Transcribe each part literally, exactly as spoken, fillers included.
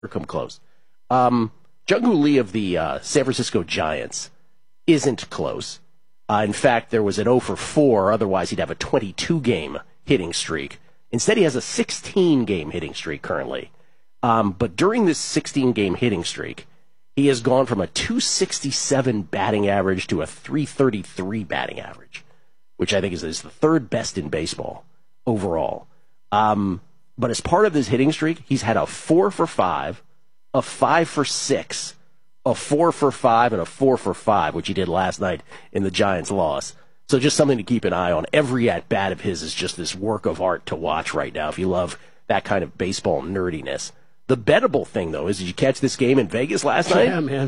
come close. Um, Jung-Hoo Lee of the uh, San Francisco Giants isn't close. Uh, in fact, there was an oh for four. Otherwise, he'd have a twenty-two game hitting streak. Instead, he has a sixteen game hitting streak currently. Um, but during this sixteen game hitting streak, he has gone from a two sixty-seven batting average to a three thirty-three batting average, which I think is, is the third best in baseball overall. Um, but as part of this hitting streak, he's had a four for five, a five for six, a four for five, and a four for five, which he did last night in the Giants' loss. So just something to keep an eye on. Every at-bat of his is just this work of art to watch right now if you love that kind of baseball nerdiness. The bettable thing, though, is did you catch this game in Vegas last night? Yeah, man.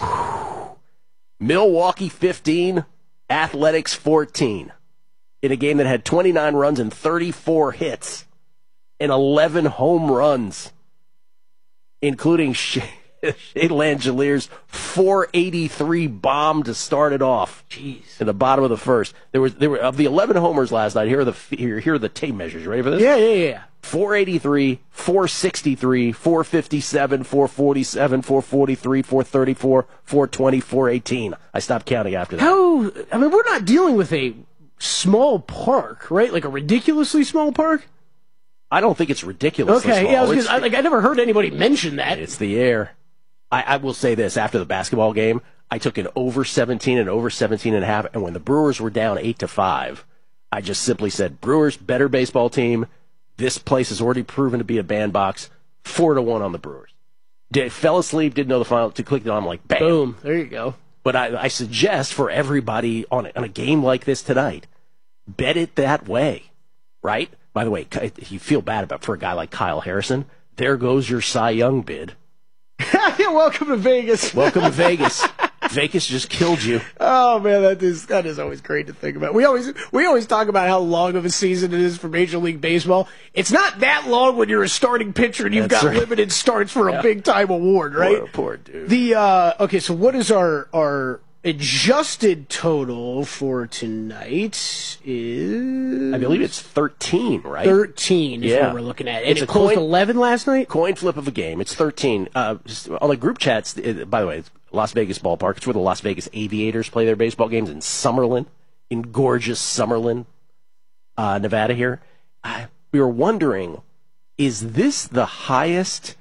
Milwaukee fifteen, Athletics fourteen. In a game that had twenty-nine runs and thirty-four hits and eleven home runs, including Shea Langeliers' four eighty-three bomb to start it off. Jeez. In the bottom of the first. There was there were of the eleven homers last night, here are the here, here are the tape measures. You ready for this? Yeah, yeah, yeah. four eighty-three, four sixty-three, four fifty-seven, four forty-seven, four forty-three, four thirty-four, four twenty, four eighteen. I stopped counting after that. How, I mean, we're not dealing with a small park, right? Like a ridiculously small park? I don't think it's ridiculous. Okay, small. yeah, I was It's- gonna, I, like, I never heard anybody mention that. It's the air. I, I will say this, after the basketball game, I took an over seventeen and over seventeen and a half, and when the Brewers were down eight to five, I just simply said, Brewers, better baseball team. This place has already proven to be a bandbox. Four to one on the Brewers. Did, fell asleep, didn't know the final, to click it on, I'm like, bam. Boom, there you go. But I, I suggest for everybody on a, on a game like this tonight, bet it that way, right? By the way, you feel bad about for a guy like Kyle Harrison. There goes your Cy Young bid. Yeah, welcome to Vegas. Welcome to Vegas. Vegas just killed you. Oh man, that is that is always great to think about. We always we always talk about how long of a season it is for Major League Baseball. It's not that long when you're a starting pitcher and you've That's got right. limited starts for a Yeah. big time award, right? Poor, poor dude. The uh, okay, so what is our our adjusted total for tonight? Is I believe it's thirteen, right? thirteen is Yeah. what we're looking at. And It's it a closed coin- eleven last night. Coin flip of a game. It's thirteen. Uh, just on the group chats, uh, by the way, it's Las Vegas ballpark. It's where the Las Vegas Aviators play their baseball games in Summerlin, in gorgeous Summerlin, uh, Nevada here. I, we were wondering, is this the highest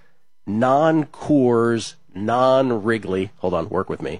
non-Coors, non-Wrigley, hold on, work with me,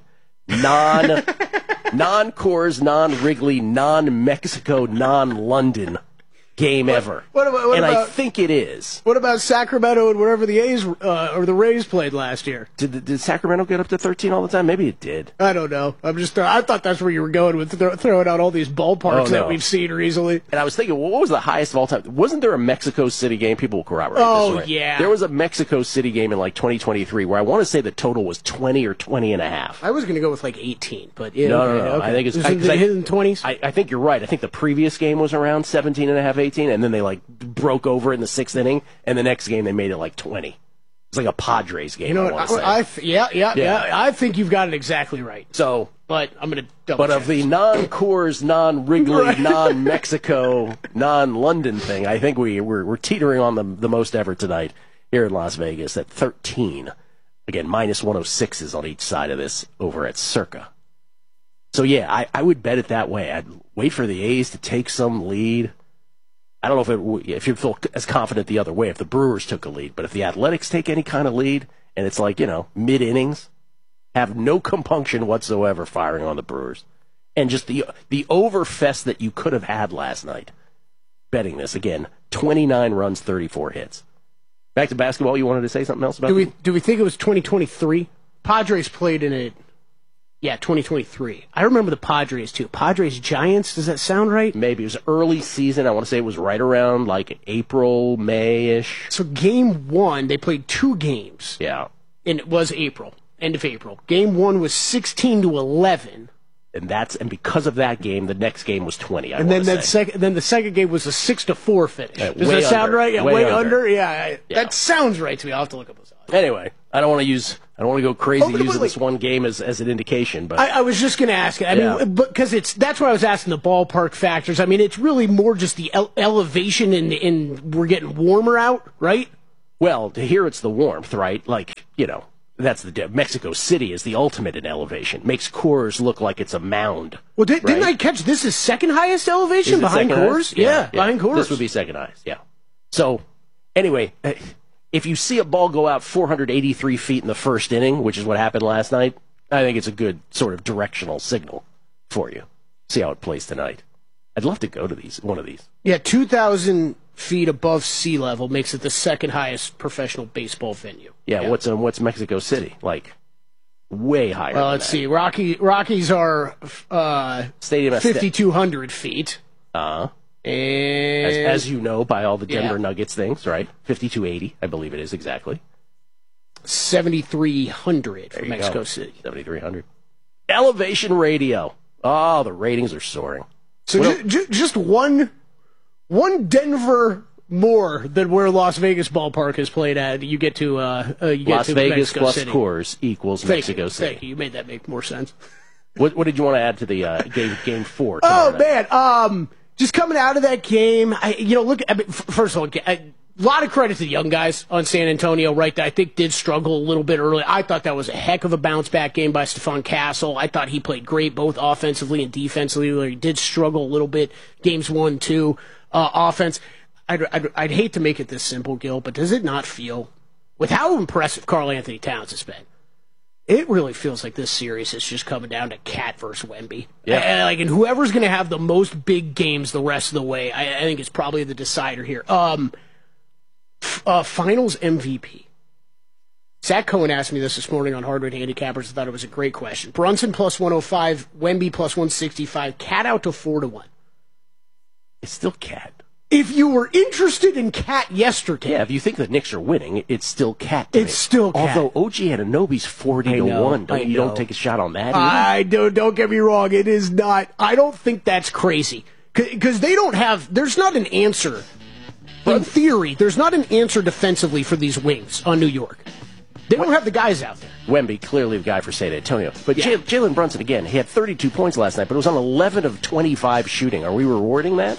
non, non-Coors, non-Wrigley, non-Mexico, non-London game ever? What about- what and I about- think it is. What about Sacramento and wherever the A's uh, or the Rays played last year? Did, did Sacramento get up to thirteen all the time? Maybe it did. I don't know. I'm just. I thought that's where you were going with throw, throwing out all these ballparks Oh, that no. we've seen recently. And I was thinking, well, what was the highest of all time? Wasn't there a Mexico City game? People will corroborate Oh, this, right? yeah. There was a Mexico City game in like twenty twenty-three where I want to say the total was twenty or twenty and a half. I was going to go with like eighteen, but yeah, No, okay, no, no. okay. I think it's- It was in I- 'cause the I- hidden twenties. I, I think you're right. I think the previous game was around seventeen and a half, eighteen, and then they like broke over in the sixth inning, and the next game they made it like twenty. It's like a Padres game, You know I what? want to say. I, I th- yeah, yeah, Yeah. yeah, I think you've got it exactly right. so, But I'm going to double but check. of the non-Coors, non-Wrigley, Right. non-Mexico, non-London thing, I think we, we're, we're teetering on the, the most ever tonight here in Las Vegas at thirteen. Again, minus one oh sixes on each side of this over at Circa. So, yeah, I, I would bet it that way. I'd wait for the A's to take some lead. I don't know if it w- if you feel as confident the other way, if the Brewers took a lead. But if the Athletics take any kind of lead, and it's like, you know, mid-innings, have no compunction whatsoever firing on the Brewers. And just the the overfest that you could have had last night, betting this. Again, twenty-nine runs, thirty-four hits. Back to basketball, you wanted to say something else about do we this? do we think it was twenty twenty-three? Padres played in it. Yeah, twenty twenty-three. I remember the Padres too. Padres Giants. Does that sound right? Maybe it was early season. I want to say it was right around like April, May-ish. So game one, they played two games, Yeah. and it was April, end of April. Game one was sixteen to eleven. And that's and because of that game, the next game was twenty. I And then wanna that say. second, then the second game was a six to four finish. Yeah, Does way that sound under. right? Yeah, Way way, under. under. Yeah, I- Yeah. that sounds right to me. I'll have to look up those odds. Anyway, I don't want to use I don't want to go crazy Oh, but using wait, this one game as, as an indication, but I, I was just going to ask it. I Yeah. mean, because it's that's why I was asking the ballpark factors. I mean, it's really more just the ele- elevation and in we're getting warmer out, right? Well, to here it's the warmth, right? Like, you know, that's the di- Mexico City is the ultimate in elevation. Makes Coors look like it's a mound. Well, did, right? didn't I catch this is second highest elevation behind Coors? Yeah, Yeah, yeah, behind Coors. This would be second highest, yeah. So, anyway, if you see a ball go out four hundred eighty-three feet in the first inning, which is what happened last night, I think it's a good sort of directional signal for you. See how it plays tonight. I'd love to go to these, one of these. Yeah, two thousand feet above sea level makes it the second highest professional baseball venue. Yeah, yeah. what's um, what's Mexico City like? Way higher. Well, than let's that. see. Rocky Rockies are uh, Stadium fifty-two hundred feet. Uh, and as, as you know by all the Denver yeah. Nuggets things, right? fifty-two eighty, I believe it is exactly. seventy-three hundred for Mexico go. City. seventy-three hundred. Elevation Radio. Oh, the ratings are soaring. So ju- ju- just one, one Denver more than where Las Vegas ballpark is played at. You get to uh, uh you get Las to Vegas Mexico plus City. Coors equals Thank Mexico you. City. Thank you. You made that make more sense. What, what did you want to add to the uh, game game four? Oh night? man, um, just coming out of that game, I you know look. I mean, f- first of all, I, a lot of credit to the young guys on San Antonio, right? That I think did struggle a little bit early. I thought that was a heck of a bounce back game by Stephon Castle. I thought he played great both offensively and defensively. He did struggle a little bit games one, two, uh, offense. I'd, I'd, I'd hate to make it this simple, Gil, but does it not feel, with how impressive Karl Anthony Towns has been, it really feels like this series is just coming down to Cat versus Wemby. Yeah. And, like, and whoever's going to have the most big games the rest of the way, I, I think is probably the decider here. Um, Uh, finals M V P. Zach Cohen asked me this this morning on Hardwood Handicappers. I thought it was a great question. Brunson plus one oh five, Wemby plus one sixty-five, Cat out to four to one. It's still Cat. If you were interested in Cat yesterday, Yeah, if you think the Knicks are winning, it's still Cat. to It's me. still Cat. Although O G Anunoby's forty I to know, one. Don't, I you know. don't take a shot on that either? I don't, don't get me wrong, it is not. I don't think that's crazy. Because they don't have, there's not an answer. In theory, there's not an answer defensively for these wings on New York. They don't have the guys out there. Wemby, clearly the guy for San Antonio. But Yeah. Jay- Jalen Brunson, again, he had thirty-two points last night, but it was on eleven of twenty-five shooting. Are we rewarding that?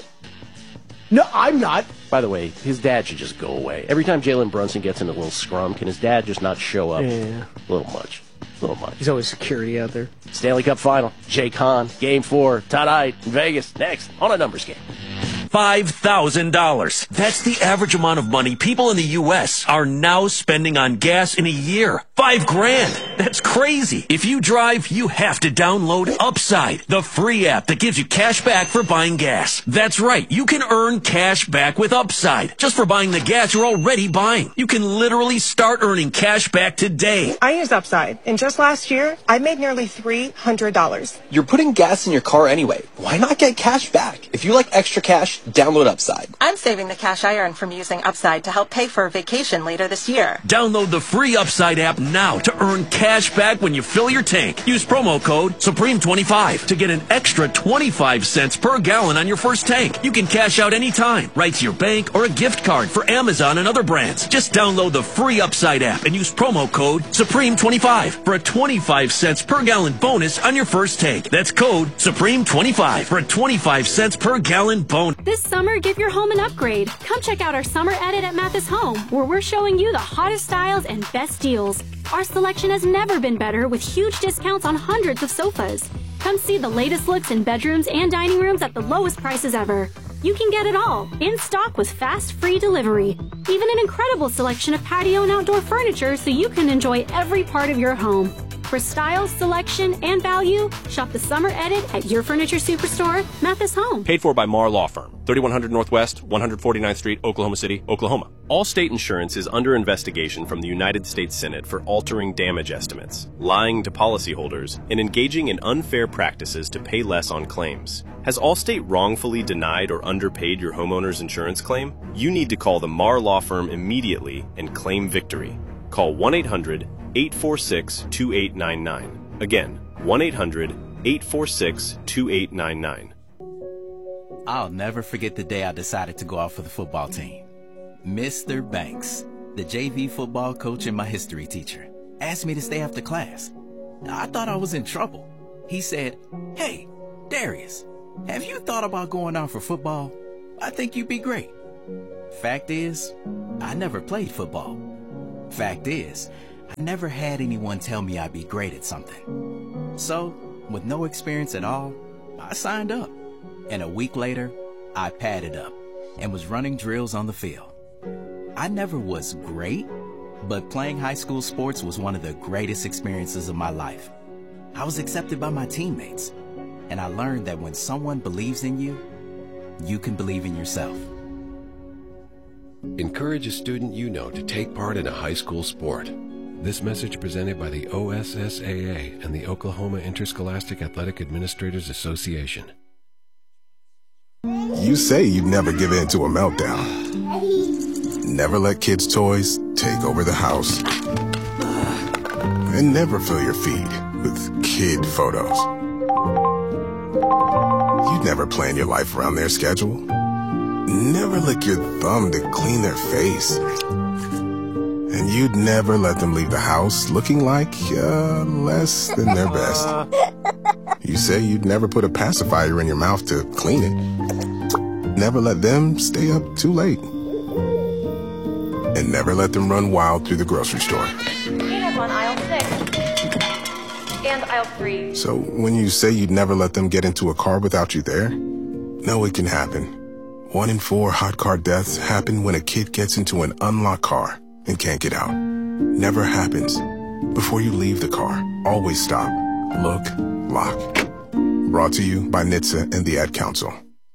No, I'm not. By the way, his dad should just go away. Every time Jalen Brunson gets in a little scrum, can his dad just not show up? Yeah. A little much. A little much. There's always security out there. Stanley Cup Final. Jay Kahn, Game four, tonight in Vegas. Next on a numbers game. five thousand dollars. That's the average amount of money people in the U S are now spending on gas in a year. Five grand. That's crazy. If you drive, you have to download Upside, the free app that gives you cash back for buying gas. That's right. You can earn cash back with Upside just for buying the gas you're already buying. You can literally start earning cash back today. I use Upside, and just last year, I made nearly three hundred dollars. You're putting gas in your car anyway. Why not get cash back? If you like extra cash, download Upside. I'm saving the cash I earn from using Upside to help pay for a vacation later this year. Download the free Upside app now to earn cash back when you fill your tank. Use promo code Supreme twenty-five to get an extra twenty-five cents per gallon on your first tank. You can cash out anytime, right to your bank or a gift card for Amazon and other brands. Just download the free Upside app and use promo code Supreme twenty-five for a twenty-five cents per gallon bonus on your first tank. That's code Supreme twenty-five for a twenty-five cents per gallon bonus. This summer, give your home an upgrade. Come check out our summer edit at Mathis Home, where we're showing you the hottest styles and best deals. Our selection has never been better, with huge discounts on hundreds of sofas. Come see the latest looks in bedrooms and dining rooms at the lowest prices ever. You can get it all, in stock with fast, free delivery. Even an incredible selection of patio and outdoor furniture so you can enjoy every part of your home. For style, selection, and value, shop the summer edit at your furniture superstore, Mathis Home. Paid for by Marr Law Firm, thirty-one hundred Northwest, one forty-ninth Street, Oklahoma City, Oklahoma. Allstate Insurance is under investigation from the United States Senate for altering damage estimates, lying to policyholders, and engaging in unfair practices to pay less on claims. Has Allstate wrongfully denied or underpaid your homeowner's insurance claim? You need to call the Marr Law Firm immediately and claim victory. Call one eight hundred, eight four six, two eight nine nine. Again, one eight hundred, eight four six, two eight nine nine. I'll never forget the day I decided to go out for the football team. Mister Banks, the J V football coach and my history teacher, asked me to stay after class. I thought I was in trouble. He said, "Hey, Darius, have you thought about going out for football? I think you'd be great." Fact is, I never played football. Fact is, I never had anyone tell me I'd be great at something. So, with no experience at all, I signed up. And a week later, I padded up and was running drills on the field. I never was great, but playing high school sports was one of the greatest experiences of my life. I was accepted by my teammates, and I learned that when someone believes in you, you can believe in yourself. Encourage a student you know to take part in a high school sport. This message presented by the O S S A A and the Oklahoma Interscholastic Athletic Administrators Association. You say you'd never give in to a meltdown. Never let kids' toys take over the house. And never fill your feed with kid photos. You'd never plan your life around their schedule. Never lick your thumb to clean their face. And you'd never let them leave the house looking like uh, less than their best. You say you'd never put a pacifier in your mouth to clean it. Never let them stay up too late. And never let them run wild through the grocery store. Peanuts on aisle six. And aisle three. So when you say you'd never let them get into a car without you there, know it can happen. One in four hot car deaths happen when a kid gets into an unlocked car and can't get out. Never happens. Before you leave the car, always stop, look, lock. Brought to you by N H T S A and the Ad Council.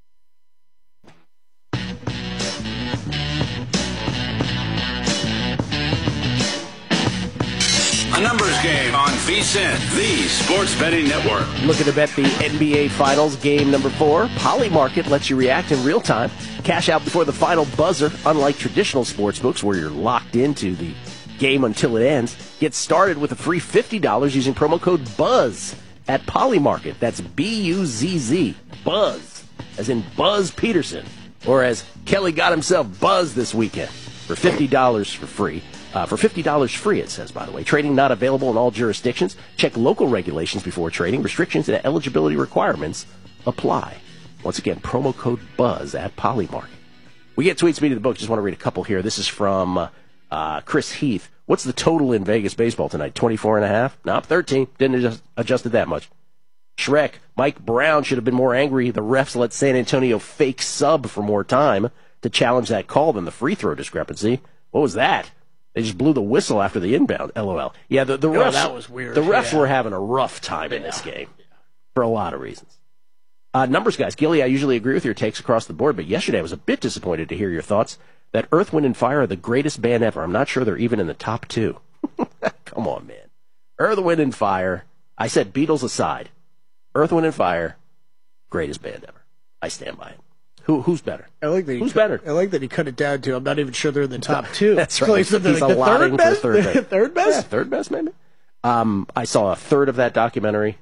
A numbers game on V S I N, the sports betting network. Looking to bet the N B A Finals game number four. Polymarket lets you react in real time. Cash out before the final buzzer. Unlike traditional sportsbooks where you're locked into the game until it ends, get started with a free fifty dollars using promo code BUZZ at Polymarket. That's B U Z Z. Buzz. As in Buzz Peterson. Or as Kelly got himself buzzed this weekend. For fifty dollars for free. Uh, for fifty dollars free, it says, by the way. Trading not available in all jurisdictions. Check local regulations before trading. Restrictions and eligibility requirements apply. Once again, promo code BUZZ at Polymarket. We get tweets, meet of the book. Just want to read a couple here. This is from uh, uh, Chris Heath. What's the total in Vegas baseball tonight? twenty-four and a half? Nope, thirteen. Didn't adjust, adjust it that much. Shrek, Mike Brown should have been more angry. The refs let San Antonio fake sub for more time to challenge that call than the free throw discrepancy. What was that? They just blew the whistle after the inbound, LOL. Yeah, the, the refs, oh, that was weird. The refs yeah. were having a rough time in this game for a lot of reasons. Uh, numbers, guys. Gilly, I usually agree with your takes across the board, but yesterday I was a bit disappointed to hear your thoughts that Earth, Wind, and Fire are the greatest band ever. I'm not sure they're even in the top two. Come on, man. Earth, Wind, and Fire. I said Beatles aside. Earth, Wind, and Fire, greatest band ever. I stand by it. Who, who's better? I like that. He Who's cut, better? I like that he cut it down to. I'm not even sure they're in the top two. That's right. So he said He's like the allotting third best. for third best. third best. Yeah, third best, maybe. Um, I saw a third of that documentary.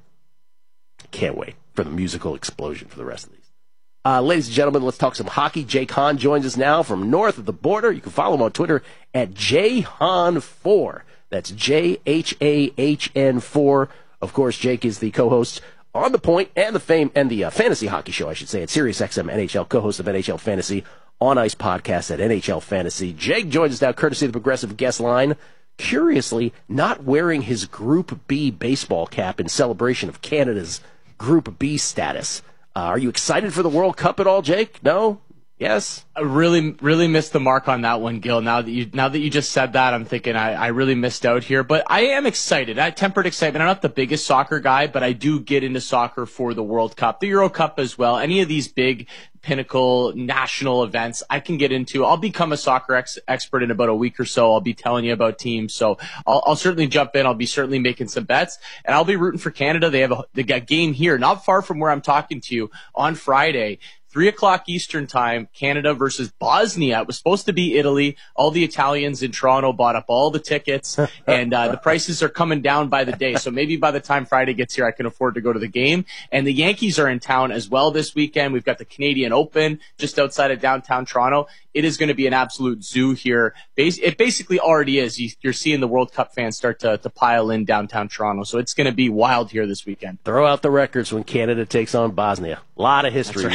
Can't wait for the musical explosion for the rest of these. Uh, ladies and gentlemen, let's talk some hockey. Jake Hahn joins us now from north of the border. You can follow him on Twitter at J Hahn four. That's J H A H N four. Of course, Jake is the co-host on The Point and the fame and the uh, fantasy hockey show, I should say, at SiriusXM N H L, co-host of N H L Fantasy on Ice podcast at N H L Fantasy. Jake joins us now, courtesy of the Progressive Guest Line. Curiously, not wearing his Group B baseball cap in celebration of Canada's Group B status. Uh, are you excited for the World Cup at all, Jake? No? Yes? I really, really missed the mark on that one, Gil. Now that you, now that you just said that, I'm thinking I, I really missed out here. But I am excited. I had tempered excitement. I'm not the biggest soccer guy, but I do get into soccer for the World Cup, the Euro Cup as well. Any of these big pinnacle national events I can get into. I'll become a soccer ex- expert in about a week or so. I'll be telling you about teams. So I'll, I'll certainly jump in. I'll be certainly making some bets, and I'll be rooting for Canada. They have a, they got a game here, not far from where I'm talking to you on Friday. Three o'clock Eastern time, Canada versus Bosnia. It was supposed to be Italy. All the Italians in Toronto bought up all the tickets, and uh, the prices are coming down by the day. So maybe by the time Friday gets here, I can afford to go to the game. And the Yankees are in town as well this weekend. We've got the Canadian Open just outside of downtown Toronto. It is going to be an absolute zoo here. It basically already is. You're seeing the World Cup fans start to, to pile in downtown Toronto. So it's going to be wild here this weekend. Throw out the records when Canada takes on Bosnia. A lot of history right. between those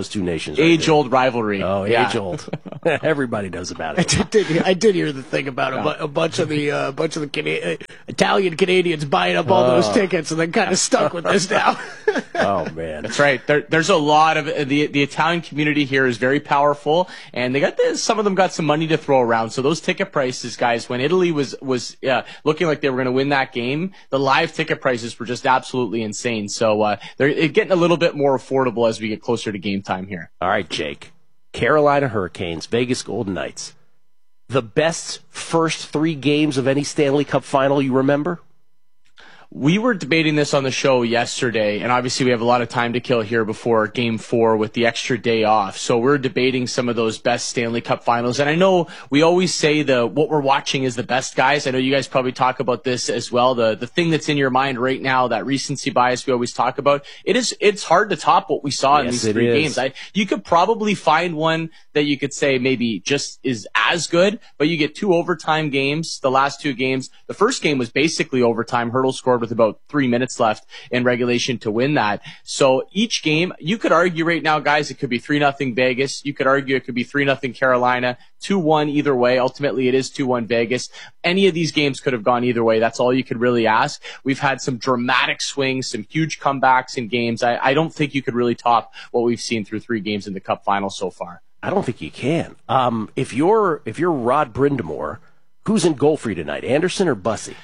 those two nations? Age-old rivalry. Oh, yeah. age-old. Everybody knows about it. I did, hear, I did hear the thing about a, bu- a bunch of the uh, bunch of the Cana- uh, Italian Canadians buying up all Oh. those tickets, and then kind of stuck with this now. Oh man, that's right. There, there's a lot of the the Italian community here is very powerful, and they got this, some of them got some money to throw around. So those ticket prices, guys, when Italy was was uh, looking like they were going to win that game, the live ticket prices were just absolutely insane. So uh, they're getting a little bit more affordable as we get closer to game time here. All right, Jake. Carolina Hurricanes, Vegas Golden Knights. The best first three games of any Stanley Cup final you remember? We were debating this on the show yesterday, and obviously we have a lot of time to kill here before game four with the extra day off. So we're debating some of those best Stanley Cup finals. And I know we always say the what we're watching is the best, guys. I know you guys probably talk about this as well. The the thing that's in your mind right now, that recency bias we always talk about, it is it's hard to top what we saw in Yes, these it three is. games. I, you could probably find one that you could say maybe just is as good, but you get two overtime games, the last two games. The first game was basically overtime. Hurdle scored with about three minutes left in regulation to win that. So each game, you could argue right now, guys, it could be three nothing Vegas. You could argue it could be three nothing Carolina, two one either way. Ultimately, it is two one Vegas. Any of these games could have gone either way. That's all you could really ask. We've had some dramatic swings, some huge comebacks in games. I, I don't think you could really top what we've seen through three games in the Cup final so far. I don't think you can. Um, if you're if you're Rod Brindamore, who's in goal for you tonight, Anderson or Bussy?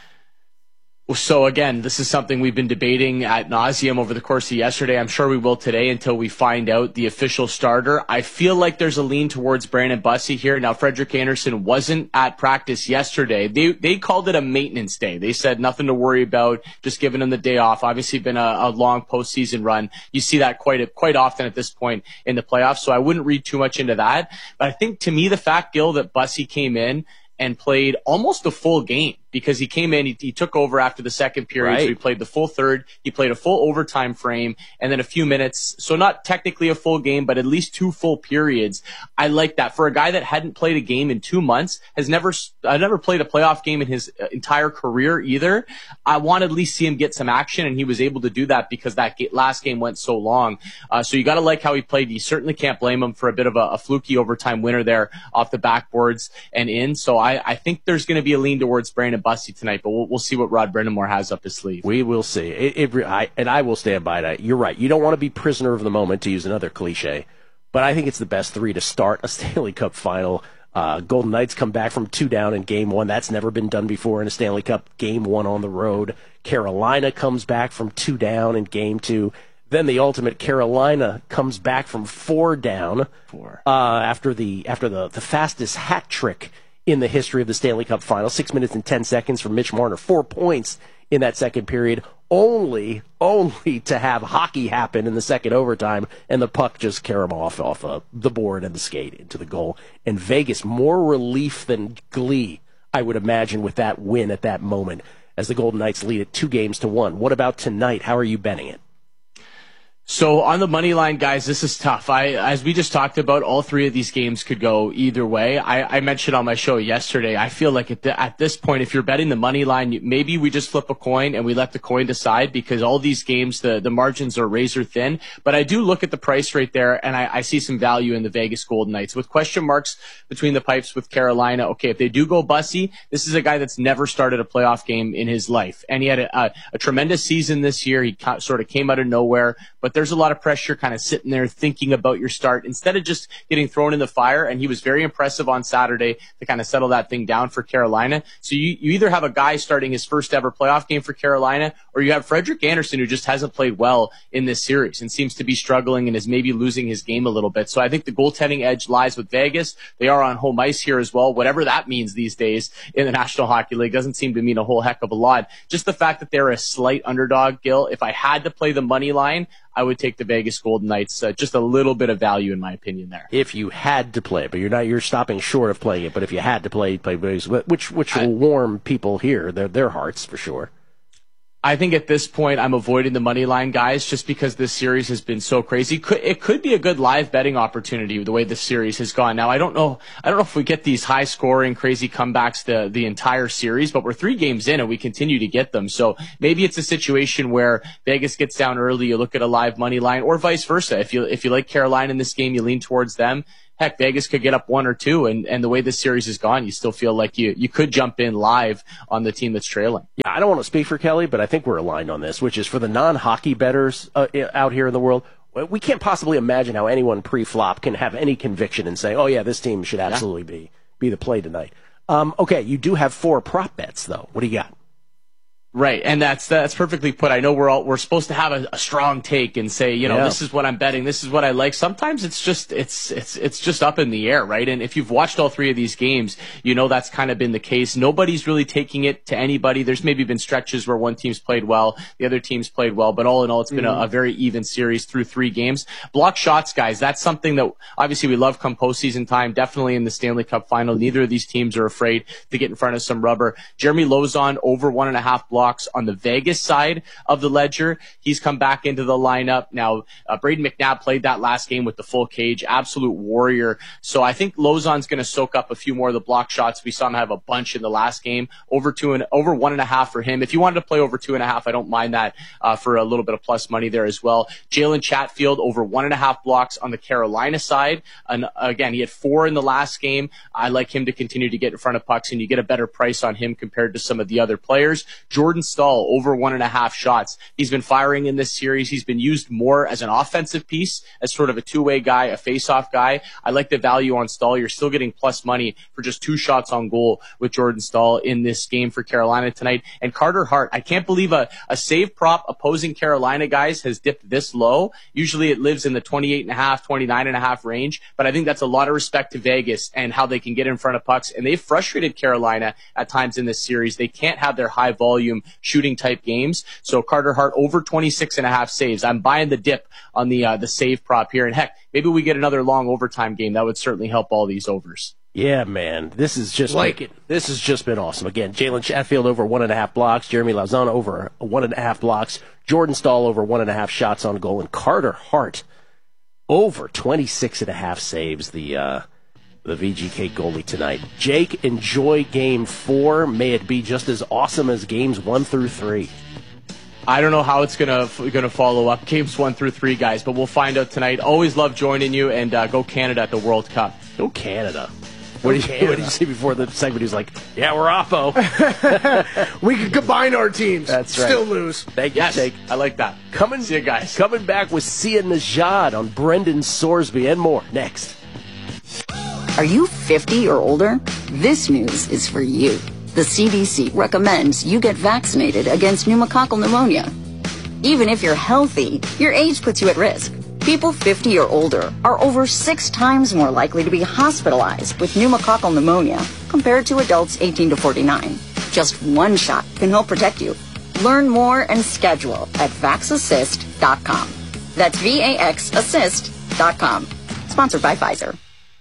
So again, this is something we've been debating ad nauseum over the course of yesterday. I'm sure we will today until we find out the official starter. I feel like there's a lean towards Brandon Bussy here. Now, Frederik Andersen wasn't at practice yesterday. They they called it a maintenance day. They said nothing to worry about, just giving him the day off. Obviously, been a, a long postseason run. You see that quite a, quite often at this point in the playoffs. So I wouldn't read too much into that. But I think to me, the fact, Gil, that Bussy came in and played almost a full game, because he came in, he, he took over after the second period, Right. so he played the full third, he played a full overtime frame, and then a few minutes, so not technically a full game, but at least two full periods. I like that. For a guy that hadn't played a game in two months, has never, uh, never played a playoff game in his uh, entire career either, I want to at least see him get some action, and he was able to do that because that ga- last game went so long. Uh, so you got to like how he played. You certainly can't blame him for a bit of a, a fluky overtime winner there off the backboards and in. So I, I think there's going to be a lean towards Brandon Bussy tonight, but we'll, we'll see what Rod Brindamore has up his sleeve. We will see. It, it, re- I, and I will stand by that. You're right. You don't want to be prisoner of the moment, to use another cliche, but I think it's the best three to start a Stanley Cup final. Uh, Golden Knights come back from two down in game one. That's never been done before in a Stanley Cup game one on the road. Carolina comes back from two down in game two. Then the ultimate, Carolina comes back from four down Four. Uh, after the after the, the fastest hat trick in the history of the Stanley Cup final. Six minutes and ten seconds from Mitch Marner. Four points in that second period, only, only to have hockey happen in the second overtime and the puck just carry him off, off uh, the board and the skate into the goal. And Vegas, more relief than glee, I would imagine, with that win at that moment, as the Golden Knights lead it two games to one. What about tonight? How are you betting it? So on the money line, guys, this is tough. I, as we just talked about, all three of these games could go either way. I, I mentioned on my show yesterday, I feel like at, the, at this point, if you're betting the money line, maybe we just flip a coin and we let the coin decide, because all these games, the, the margins are razor thin. But I do look at the price right there, and I, I see some value in the Vegas Golden Knights. With question marks between the pipes with Carolina, okay, if they do go Bussy, this is a guy that's never started a playoff game in his life. And he had a, a, a tremendous season this year. He ca- sort of came out of nowhere, but there's a lot of pressure kind of sitting there thinking about your start instead of just getting thrown in the fire. And he was very impressive on Saturday to kind of settle that thing down for Carolina. So you, you either have a guy starting his first ever playoff game for Carolina, or you have Frederik Andersen, who just hasn't played well in this series and seems to be struggling and is maybe losing his game a little bit. So I think the goaltending edge lies with Vegas. They are on home ice here as well. Whatever that means these days in the National Hockey League doesn't seem to mean a whole heck of a lot. Just the fact that they're a slight underdog, Gil, if I had to play the money line, I would take the Vegas Golden Knights. Uh, just a little bit of value, in my opinion, there. If you had to play it, but you're not, you're stopping short of playing it. But if you had to play, play Vegas, which which will warm people here, their their hearts for sure. I think at this point I'm avoiding the money line guys just because this series has been so crazy. Could, it could be a good live betting opportunity the way this series has gone. Now I don't know, I don't know if we get these high scoring, crazy comebacks the the entire series, but we're three games in and we continue to get them. So maybe it's a situation where Vegas gets down early, you look at a live money line, or vice versa. If you if you like Carolina in this game, you lean towards them. Heck, Vegas could get up one or two, and, and the way this series has gone, you still feel like you, you could jump in live on the team that's trailing. Yeah, I don't want to speak for Kelly, but I think we're aligned on this, which is for the non-hockey bettors uh, out here in the world, we can't possibly imagine how anyone pre-flop can have any conviction and say, oh, yeah, this team should absolutely yeah. be, be the play tonight. Um, okay, you do have four prop bets, though. What do you got? Right, and that's that's perfectly put. I know we're all we're supposed to have a, a strong take and say, you know, yeah. this is what I'm betting, this is what I like. Sometimes it's just it's it's it's just up in the air, right? And if you've watched all three of these games, you know that's kind of been the case. Nobody's really taking it to anybody. There's maybe been stretches where one team's played well, the other team's played well, but all in all, it's been mm-hmm. a, a very even series through three games. Block shots, guys, that's something that obviously we love come postseason time. Definitely in the Stanley Cup final, neither of these teams are afraid to get in front of some rubber. Jeremy Lauzon over one and a half blocks on the Vegas side of the ledger. He's come back into the lineup. Now, uh, Braden McNabb played that last game with the full cage. Absolute warrior. So I think Lauzon's going to soak up a few more of the block shots. We saw him have a bunch in the last game. Over two and over one and a half for him. If you wanted to play over two and a half, I don't mind that uh, for a little bit of plus money there as well. Jalen Chatfield over one and a half blocks on the Carolina side. And again, he had four in the last game. I like him to continue to get in front of pucks, and you get a better price on him compared to some of the other players. Jordan Staal over one and a half shots. He's been firing in this series. He's been used more as an offensive piece, as sort of a two-way guy, a face-off guy. I like the value on Staal. You're still getting plus money for just two shots on goal with Jordan Staal in this game for Carolina tonight. And Carter Hart, I can't believe a, a save prop opposing Carolina, guys, has dipped this low. Usually it lives in the twenty-eight and a half, twenty-nine and a half range, but I think that's a lot of respect to Vegas and how they can get in front of pucks. And they've frustrated Carolina at times in this series. They can't have their high volume shooting type games. So Carter Hart over twenty-six and a half saves. I'm buying the dip on the uh, the save prop here. And heck, maybe we get another long overtime game. That would certainly help all these overs. Yeah, man. This is just like it. This has just been awesome. Again, Jalen Chatfield over one and a half blocks, Jeremy Lauzon over one and a half blocks, Jordan Staal over one and a half shots on goal, and Carter Hart over twenty-six and a half saves. The uh, the V G K goalie tonight. Jake, enjoy game four. May it be just as awesome as games one through three. I don't know how it's gonna gonna follow up games one through three, guys, but we'll find out tonight. Always love joining you, and uh, go Canada at the World Cup. Go Canada. What did, you, what did you see before the segment? He was like, yeah, we're Oppo. We can combine our teams. That's right. Still lose. Thank you, yes, Jake. I like that. Coming, see you guys. Coming back with Sia Najad on Brendan Sorsby and more next. Are you fifty or older? This news is for you. The C D C recommends you get vaccinated against pneumococcal pneumonia. Even if you're healthy, your age puts you at risk. People fifty or older are over six times more likely to be hospitalized with pneumococcal pneumonia compared to adults eighteen to forty-nine. Just one shot can help protect you. Learn more and schedule at vax assist dot com. That's V A X assist dot com. Sponsored by Pfizer.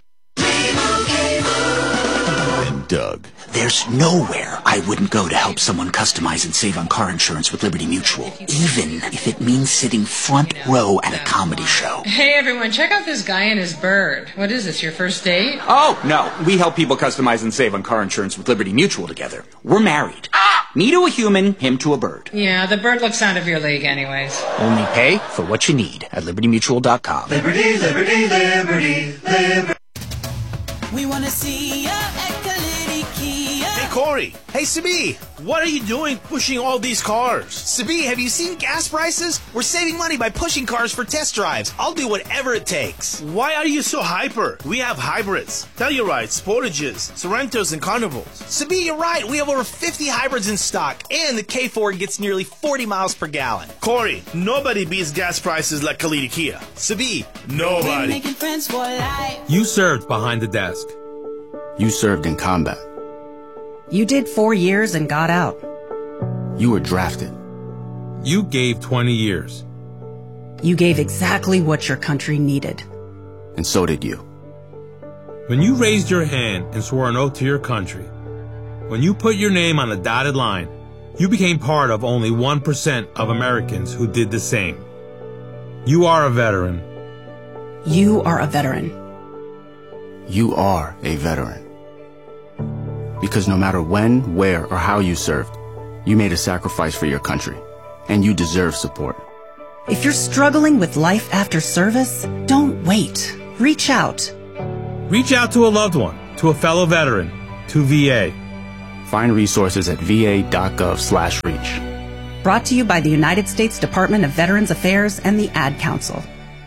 And Doug. There's nowhere I wouldn't go to help someone customize and save on car insurance with Liberty Mutual, even if it means sitting front row at a comedy show. Hey everyone, check out this guy and his bird. What is this, your first date? Oh, no. We help people customize and save on car insurance with Liberty Mutual together. We're married. Me to a human, him to a bird. Yeah, the bird looks out of your league anyways. Only pay for what you need at liberty mutual dot com. Liberty, Liberty, Liberty, Liberty. We want to see ya at Kalidi Kia. Hey, Corey. Hey, Sabi. What are you doing pushing all these cars? Sabi, have you seen gas prices? We're saving money by pushing cars for test drives. I'll do whatever it takes. Why are you so hyper? We have hybrids, Tellurides, Sportages, Sorrentos, and Carnivals. Sabi, you're right. We have over fifty hybrids in stock, and the K four gets nearly forty miles per gallon. Corey, nobody beats gas prices like Kalidi Kia. Sabi, nobody. Making friends for life. You served behind the desk. You served in combat. You did four years and got out. You were drafted. You gave twenty years. You gave exactly what your country needed. And so did you. When you raised your hand and swore an oath to your country, when you put your name on a dotted line, You became part of only one percent of Americans who did the same. You are a veteran. You are a veteran. You are a veteran. Because no matter when, where, or how you served, you made a sacrifice for your country, and you deserve support. If you're struggling with life after service, don't wait. Reach out. Reach out to a loved one, to a fellow veteran, to V A. Find resources at va.gov slash reach. Brought to you by the United States Department of Veterans Affairs and the Ad Council.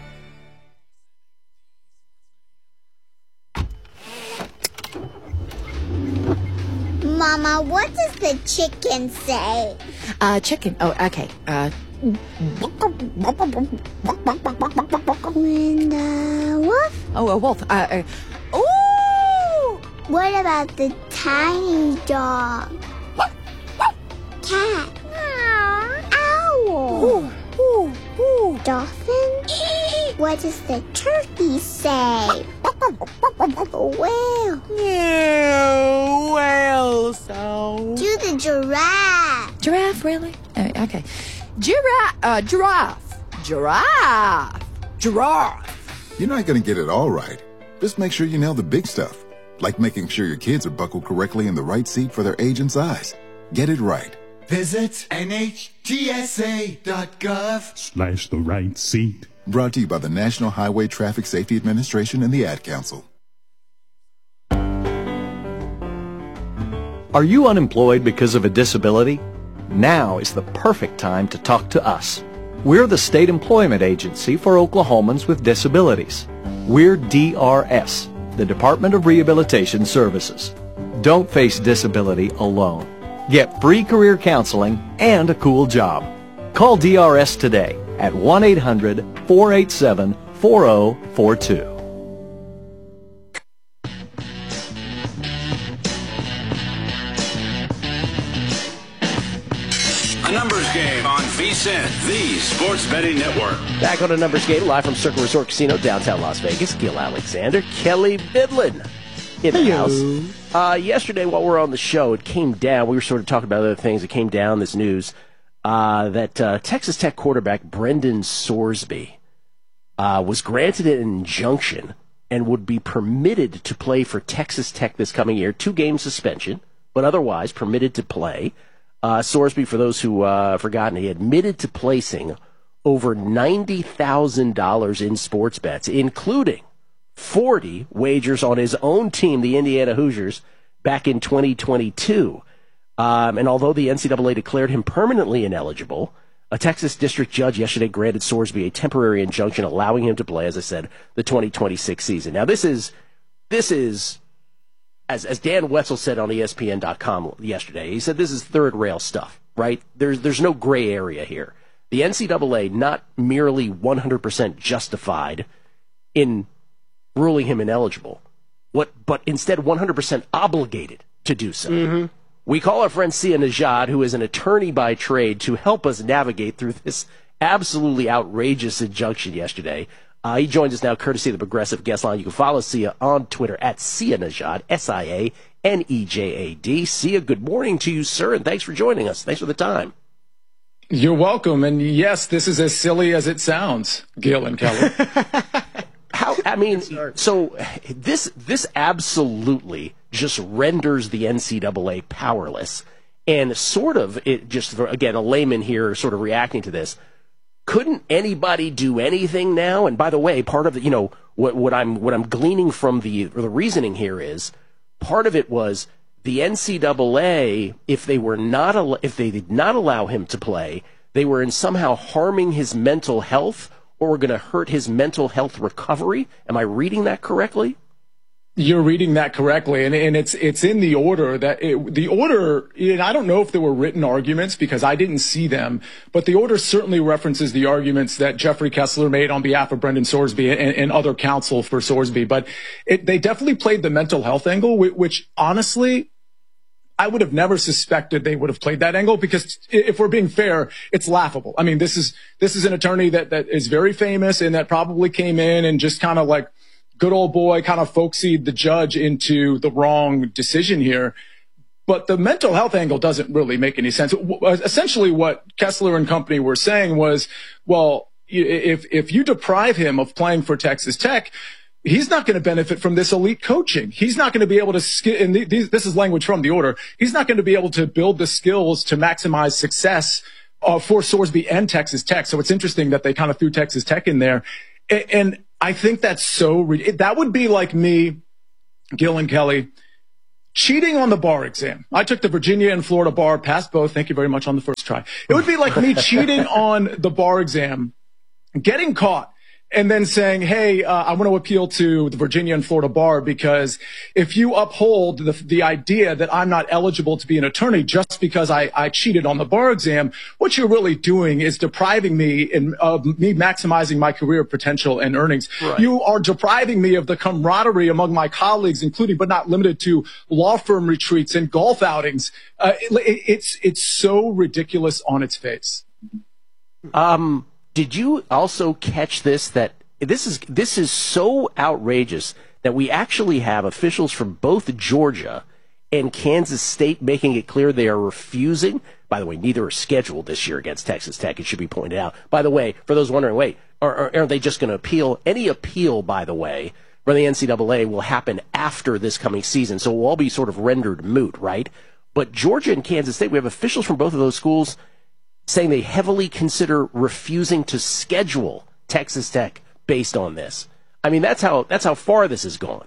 Mama, what does the chicken say? Uh, chicken. Oh, okay. Uh, when the wolf? oh, a wolf. Uh, uh, Ooh! What about the tiny dog? Cat? Owl? Ooh, ooh, ooh. Dolphin? What does the turkey say? Whale? yeah, whale sound. Do the giraffe. Giraffe, really? Uh, okay. Giraffe. Uh, giraffe. Giraffe. Giraffe. You're not going to get it all right. Just make sure you nail the big stuff, like making sure your kids are buckled correctly in the right seat for their age and size. Get it right. Visit N H T S A dot gov slash the right seat. Brought to you by the National Highway Traffic Safety Administration and the Ad Council. Are you unemployed because of a disability? Now is the perfect time to talk to us. We're the state employment agency for Oklahomans with disabilities. We're D R S, the Department of Rehabilitation Services. Don't face disability alone. Get free career counseling and a cool job. Call D R S today at one eight hundred, four eight seven, four zero four two. A numbers game on V S I N, the sports betting network. Back on a numbers game, live from Circle Resort Casino, downtown Las Vegas. Gil Alexander, Kelly Bidlin in the Hello. house. Uh, yesterday, while we were on the show, it came down. We were sort of talking about other things. It came down, this news, uh, that uh, Texas Tech quarterback Brendan Sorsby uh, was granted an injunction and would be permitted to play for Texas Tech this coming year. Two-game suspension, but otherwise permitted to play. Uh, Sorsby, for those who uh, have forgotten, he admitted to placing over ninety thousand dollars in sports bets, including forty wagers on his own team, the Indiana Hoosiers, back in twenty twenty-two. Um, and although the N C double A declared him permanently ineligible, a Texas district judge yesterday granted Sorsby a temporary injunction allowing him to play, as I said, the twenty twenty-six season. Now, this is, this is, as as Dan Wetzel said on E S P N dot com yesterday, he said this is third rail stuff, right? There's there's no gray area here. The N C double A not merely one hundred percent justified in ruling him ineligible, what, but instead one hundred percent obligated to do so. Mm-hmm. We call our friend Sia Najad, who is an attorney by trade, to help us navigate through this absolutely outrageous injunction yesterday. Uh, he joins us now courtesy of the Progressive Guest Line. You can follow Sia on Twitter at Sia Najad, S I A N E J A D. Sia, good morning to you, sir, and thanks for joining us. Thanks for the time. You're welcome. And yes, this is as silly as it sounds, Gil and Kelly. How, I mean, so this this absolutely just renders the N C double A powerless, and sort of, it just, for, again, a layman here sort of reacting to this, couldn't anybody do anything now? And by the way, part of the, you know, what, what I'm what I'm gleaning from the the reasoning here is, part of it was the N C double A, if they were not al- if they did not allow him to play, they were in somehow harming his mental health, or were going to hurt his mental health recovery. Am I reading that correctly? You're reading that correctly, and, and it's it's in the order that it, the order. And I don't know if there were written arguments because I didn't see them, but the order certainly references the arguments that Jeffrey Kessler made on behalf of Brendan Sorsby and, and other counsel for Sorsby. But it, they definitely played the mental health angle, which, which honestly, I would have never suspected they would have played that angle, because if we're being fair, it's laughable. I mean, this is this is an attorney that that is very famous and that probably came in and just kind of like good old boy kind of folksied the judge into the wrong decision here. But the mental health angle doesn't really make any sense. Essentially, what Kessler and company were saying was, well, if if you deprive him of playing for Texas Tech, he's not going to benefit from this elite coaching. He's not going to be able to sk- and these, this is language from the order. He's not going to be able to build the skills to maximize success uh, for Sorsby and Texas Tech. So it's interesting that they kind of threw Texas Tech in there. And, and I think that's so re- that would be like me, Gil and Kelly, cheating on the bar exam. I took the Virginia and Florida bar, passed both. Thank you very much on the first try. It would be like me cheating on the bar exam, getting caught, and then saying, hey, uh, I want to appeal to the Virginia and Florida bar because if you uphold the, the idea that I'm not eligible to be an attorney just because I, I cheated on the bar exam, what you're really doing is depriving me in, of me maximizing my career potential and earnings. Right. You are depriving me of the camaraderie among my colleagues, including but not limited to law firm retreats and golf outings. Uh, it, it's it's so ridiculous on its face. Um. Did you also catch this, that this is this is so outrageous that we actually have officials from both Georgia and Kansas State making it clear they are refusing? By the way, neither are scheduled this year against Texas Tech, it should be pointed out. By the way, for those wondering, wait, are, are they just going to appeal? Any appeal, by the way, from the N C double A will happen after this coming season, so it will all be sort of rendered moot, right? But Georgia and Kansas State, we have officials from both of those schools saying they heavily consider refusing to schedule Texas Tech based on this. I mean, that's how that's how far this has gone.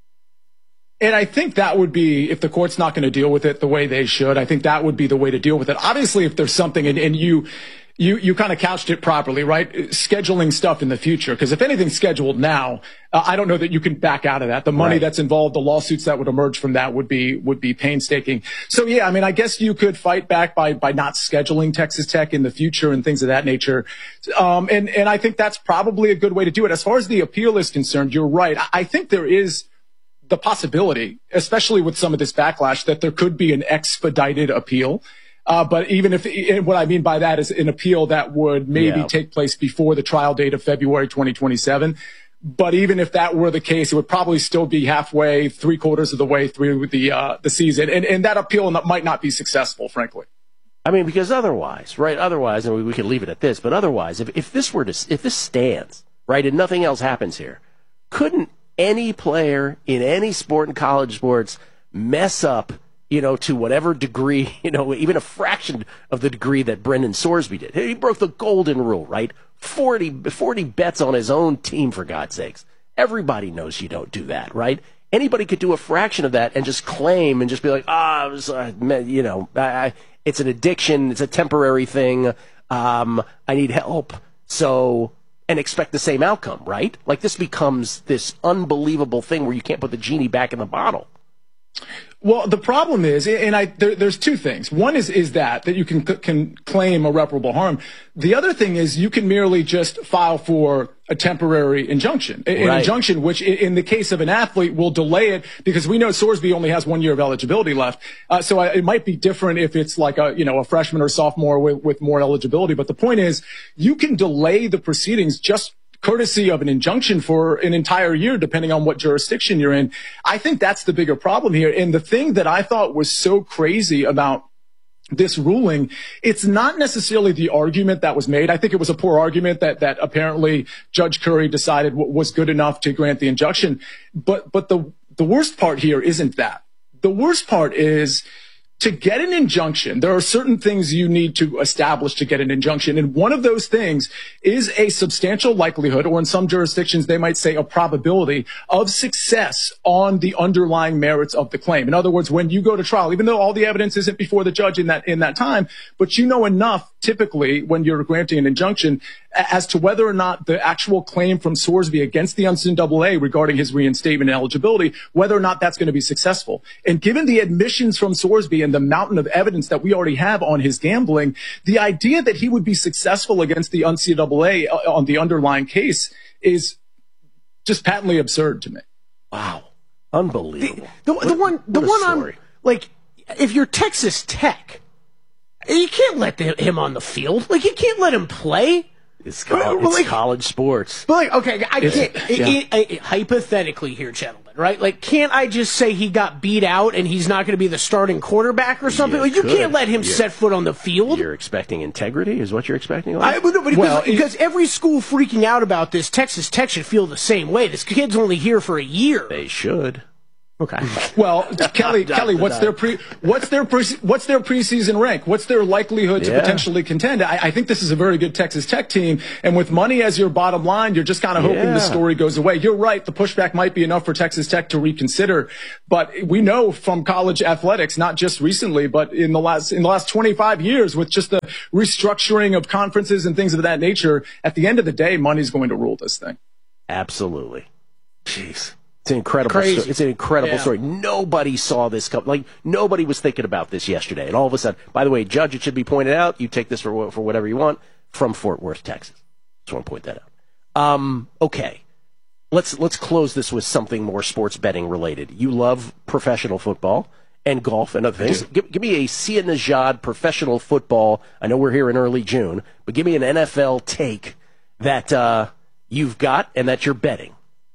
And I think that would be, if the court's not going to deal with it the way they should, I think that would be the way to deal with it. Obviously, if there's something, and, and you you you kind of couched it properly, right? Scheduling stuff in the future, because if anything's scheduled now, uh, I don't know that you can back out of that. The money right. that's involved, the lawsuits that would emerge from that would be would be painstaking. So yeah, I mean, I guess you could fight back by by not scheduling Texas Tech in the future and things of that nature. Um, and and I think that's probably a good way to do it. As far as the appeal is concerned, you're right. I, I think there is the possibility, especially with some of this backlash, that there could be an expedited appeal. Uh, but even if, and what I mean by that is an appeal that would maybe yeah. take place before the trial date of February twenty twenty-seven. But even if that were the case, it would probably still be halfway, three quarters of the way through the uh, the season. And, and that appeal might not be successful, frankly. I mean, because otherwise, right, otherwise, and we, we could leave it at this, but otherwise, if, if this were to, if this stands, right, and nothing else happens here, couldn't any player in any sport in college sports mess up, you know, to whatever degree, you know, even a fraction of the degree that Brendan Sorsby did? He broke the golden rule, right? forty, forty bets on his own team, for God's sakes. Everybody knows you don't do that, right? Anybody could do a fraction of that and just claim and just be like, ah, oh, uh, you know, I, I, it's an addiction, it's a temporary thing, um, I need help, so, and expect the same outcome, right? Like, this becomes this unbelievable thing where you can't put the genie back in the bottle. Well, the problem is, and I, there, there's two things. One is, is that, that you can, can claim irreparable harm. The other thing is you can merely just file for a temporary injunction. An right. injunction, which in the case of an athlete will delay it, because we know Sorsby only has one year of eligibility left. Uh, so I, it might be different if it's like a, you know, a freshman or sophomore with, with more eligibility. But the point is, you can delay the proceedings just courtesy of an injunction for an entire year, depending on what jurisdiction you're in. I think that's the bigger problem here. And the thing that I thought was so crazy about this ruling, it's not necessarily the argument that was made. I think it was a poor argument that, that apparently Judge Curry decided was good enough to grant the injunction. But, but the, the worst part here isn't that. The worst part is, to get an injunction, there are certain things you need to establish to get an injunction. And one of those things is a substantial likelihood, or in some jurisdictions, they might say a probability of success on the underlying merits of the claim. In other words, when you go to trial, even though all the evidence isn't before the judge in that, in that time, but you know enough typically when you're granting an injunction as to whether or not the actual claim from Sorsby against the N C double A regarding his reinstatement and eligibility, whether or not that's going to be successful. And given the admissions from Sorsby and the mountain of evidence that we already have on his gambling, the idea that he would be successful against the N C double A on the underlying case is just patently absurd to me. Wow. Unbelievable. The, the, the one, the one I'm, like, if you're Texas Tech, you can't let the, him on the field. Like, you can't let him play. It's, co- it's like, college sports. But like, okay, I it's, can't. yeah. It, it, it, hypothetically here, gentlemen, right? Like, can't I just say he got beat out and he's not going to be the starting quarterback or something? You like, you could. can't let him Yeah. set foot on the field. You're expecting integrity, is what you're expecting? I, but, but because, Well, because every school freaking out about this, Texas Tech should feel the same way. This kid's only here for a year. They should. Okay. Well, Kelly, Kelly, what's their pre, what's their pre, what's their preseason rank? What's their likelihood to Yeah. potentially contend? I, I think this is a very good Texas Tech team, and with money as your bottom line, you're just kind of hoping Yeah. the story goes away. You're right; the pushback might be enough for Texas Tech to reconsider, but we know from college athletics, not just recently, but in the last in the last twenty-five years, with just the restructuring of conferences and things of that nature, at the end of the day, money's going to rule this thing. Absolutely. Jeez. It's an incredible Crazy. story. It's an incredible Yeah. story. Nobody saw this come. Like, nobody was thinking about this yesterday. And all of a sudden, by the way, Judge, it should be pointed out, you take this for wh- for whatever you want, from Fort Worth, Texas. Just want to point that out. Um, okay. Let's let's close this with something more sports betting related. You love professional football and golf and other things. Give, give me a Sia Nejad professional football. I know we're here in early June, but give me an N F L take that uh, you've got and that you're betting.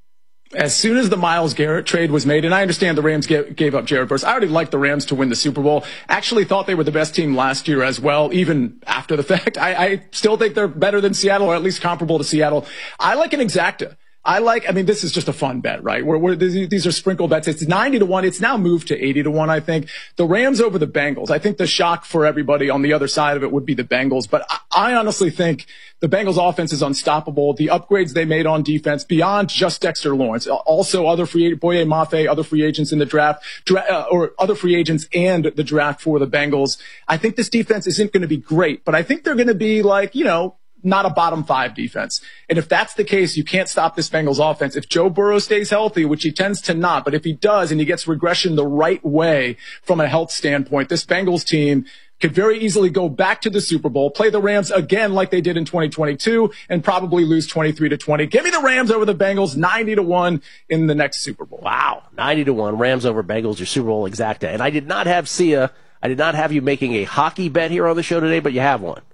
As soon as the Myles Garrett trade was made, and I understand the Rams gave, gave up Jared Verse, I already liked the Rams to win the Super Bowl. Actually thought they were the best team last year as well, even after the fact. I, I still think they're better than Seattle, or at least comparable to Seattle. I like an exacta. I like, I mean, this is just a fun bet, right? We're, we're, these are sprinkle bets. It's ninety to one. It's now moved to eighty to one, I think. The Rams over the Bengals. I think the shock for everybody on the other side of it would be the Bengals. But I, I honestly think the Bengals offense is unstoppable. The upgrades they made on defense beyond just Dexter Lawrence, also other free, Boye Mafe, other free agents in the draft, dra- uh, or other free agents and the draft for the Bengals. I think this defense isn't going to be great, but I think they're going to be like, you know, not a bottom five defense. And if that's the case, you can't stop this Bengals offense. If Joe Burrow stays healthy, which he tends to not, but if he does and he gets regression the right way from a health standpoint, this Bengals team could very easily go back to the Super Bowl, play the Rams again like they did in twenty twenty-two, and probably lose twenty-three to twenty. Give me the Rams over the Bengals, ninety to one in the next Super Bowl. Wow, ninety to one, Rams over Bengals, your Super Bowl exacta. And I did not have Sia, I did not have you making a hockey bet here on the show today, but you have one.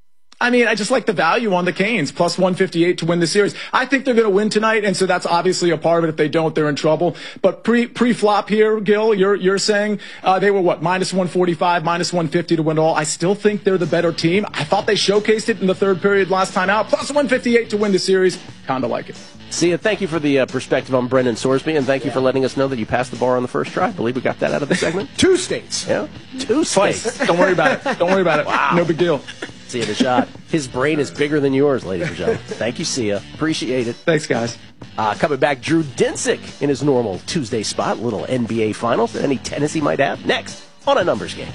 I mean, I just like the value on the Canes, plus one fifty-eight to win the series. I think they're going to win tonight, and so that's obviously a part of it. If they don't, they're in trouble. But pre, pre-flop here, Gil, you're, you're saying, uh, they were what, minus one forty-five, minus one fifty to win it all. I still think they're the better team. I thought they showcased it in the third period last time out, plus one fifty-eight to win the series. Kinda like it. Sia, thank you for the uh, perspective on Brendan Sorsby, and thank you for letting us know that you passed the bar on the first try. I believe we got that out of the segment. Two states. Yeah, two states. Don't worry about it. Don't worry about it. Wow. No big deal. Sia Nejad. His brain is bigger than yours, ladies and gentlemen. Thank you, Sia. Appreciate it. Thanks, guys. Uh, coming back, Drew Dinsick in his normal Tuesday spot, little N B A Finals, and any tennis he might have. Next on A Numbers Game.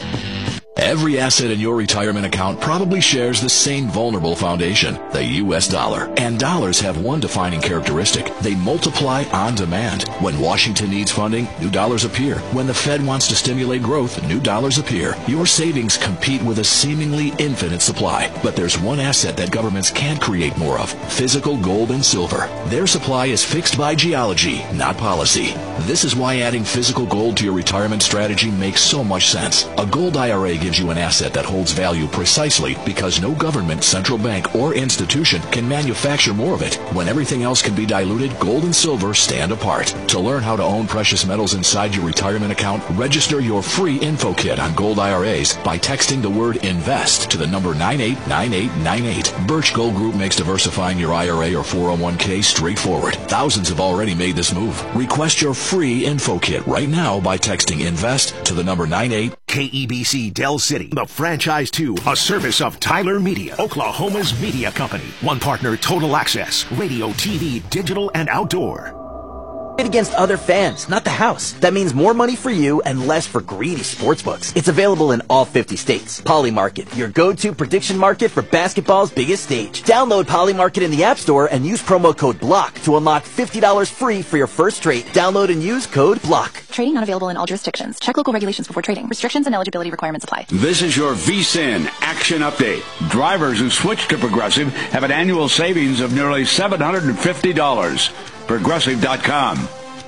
Every asset in your retirement account probably shares the same vulnerable foundation, the U S dollar. And dollars have one defining characteristic. They multiply on demand. When Washington needs funding, new dollars appear. When the Fed wants to stimulate growth, new dollars appear. Your savings compete with a seemingly infinite supply. But there's one asset that governments can't create more of: physical gold and silver. Their supply is fixed by geology, not policy. This is why adding physical gold to your retirement strategy makes so much sense. A gold I R A gives you an asset that holds value precisely because no government, central bank, or institution can manufacture more of it. When everything else can be diluted, gold and silver stand apart. To learn how to own precious metals inside your retirement account, register your free info kit on gold I R As by texting the word INVEST to the number nine eight nine eight nine eight. Birch Gold Group makes diversifying your I R A or four oh one k straightforward. Thousands have already made this move. Request your free info kit right now by texting INVEST to the number nine eight. K E B C Del City, the franchise to a service of Tyler Media, Oklahoma's media company. One partner, Total Access, radio, T V, digital, and outdoor. Against other fans, not the house. That means more money for you and less for greedy sportsbooks. It's available in all fifty states. Polymarket, your go-to prediction market for basketball's biggest stage. Download Polymarket in the App Store and use promo code BLOCK to unlock fifty dollars free for your first trade. Download and use code BLOCK. Trading not available in all jurisdictions. Check local regulations before trading. Restrictions and eligibility requirements apply. This is your V S I N Action Update. Drivers who switch to Progressive have an annual savings of nearly seven hundred fifty dollars. Progressive dot com.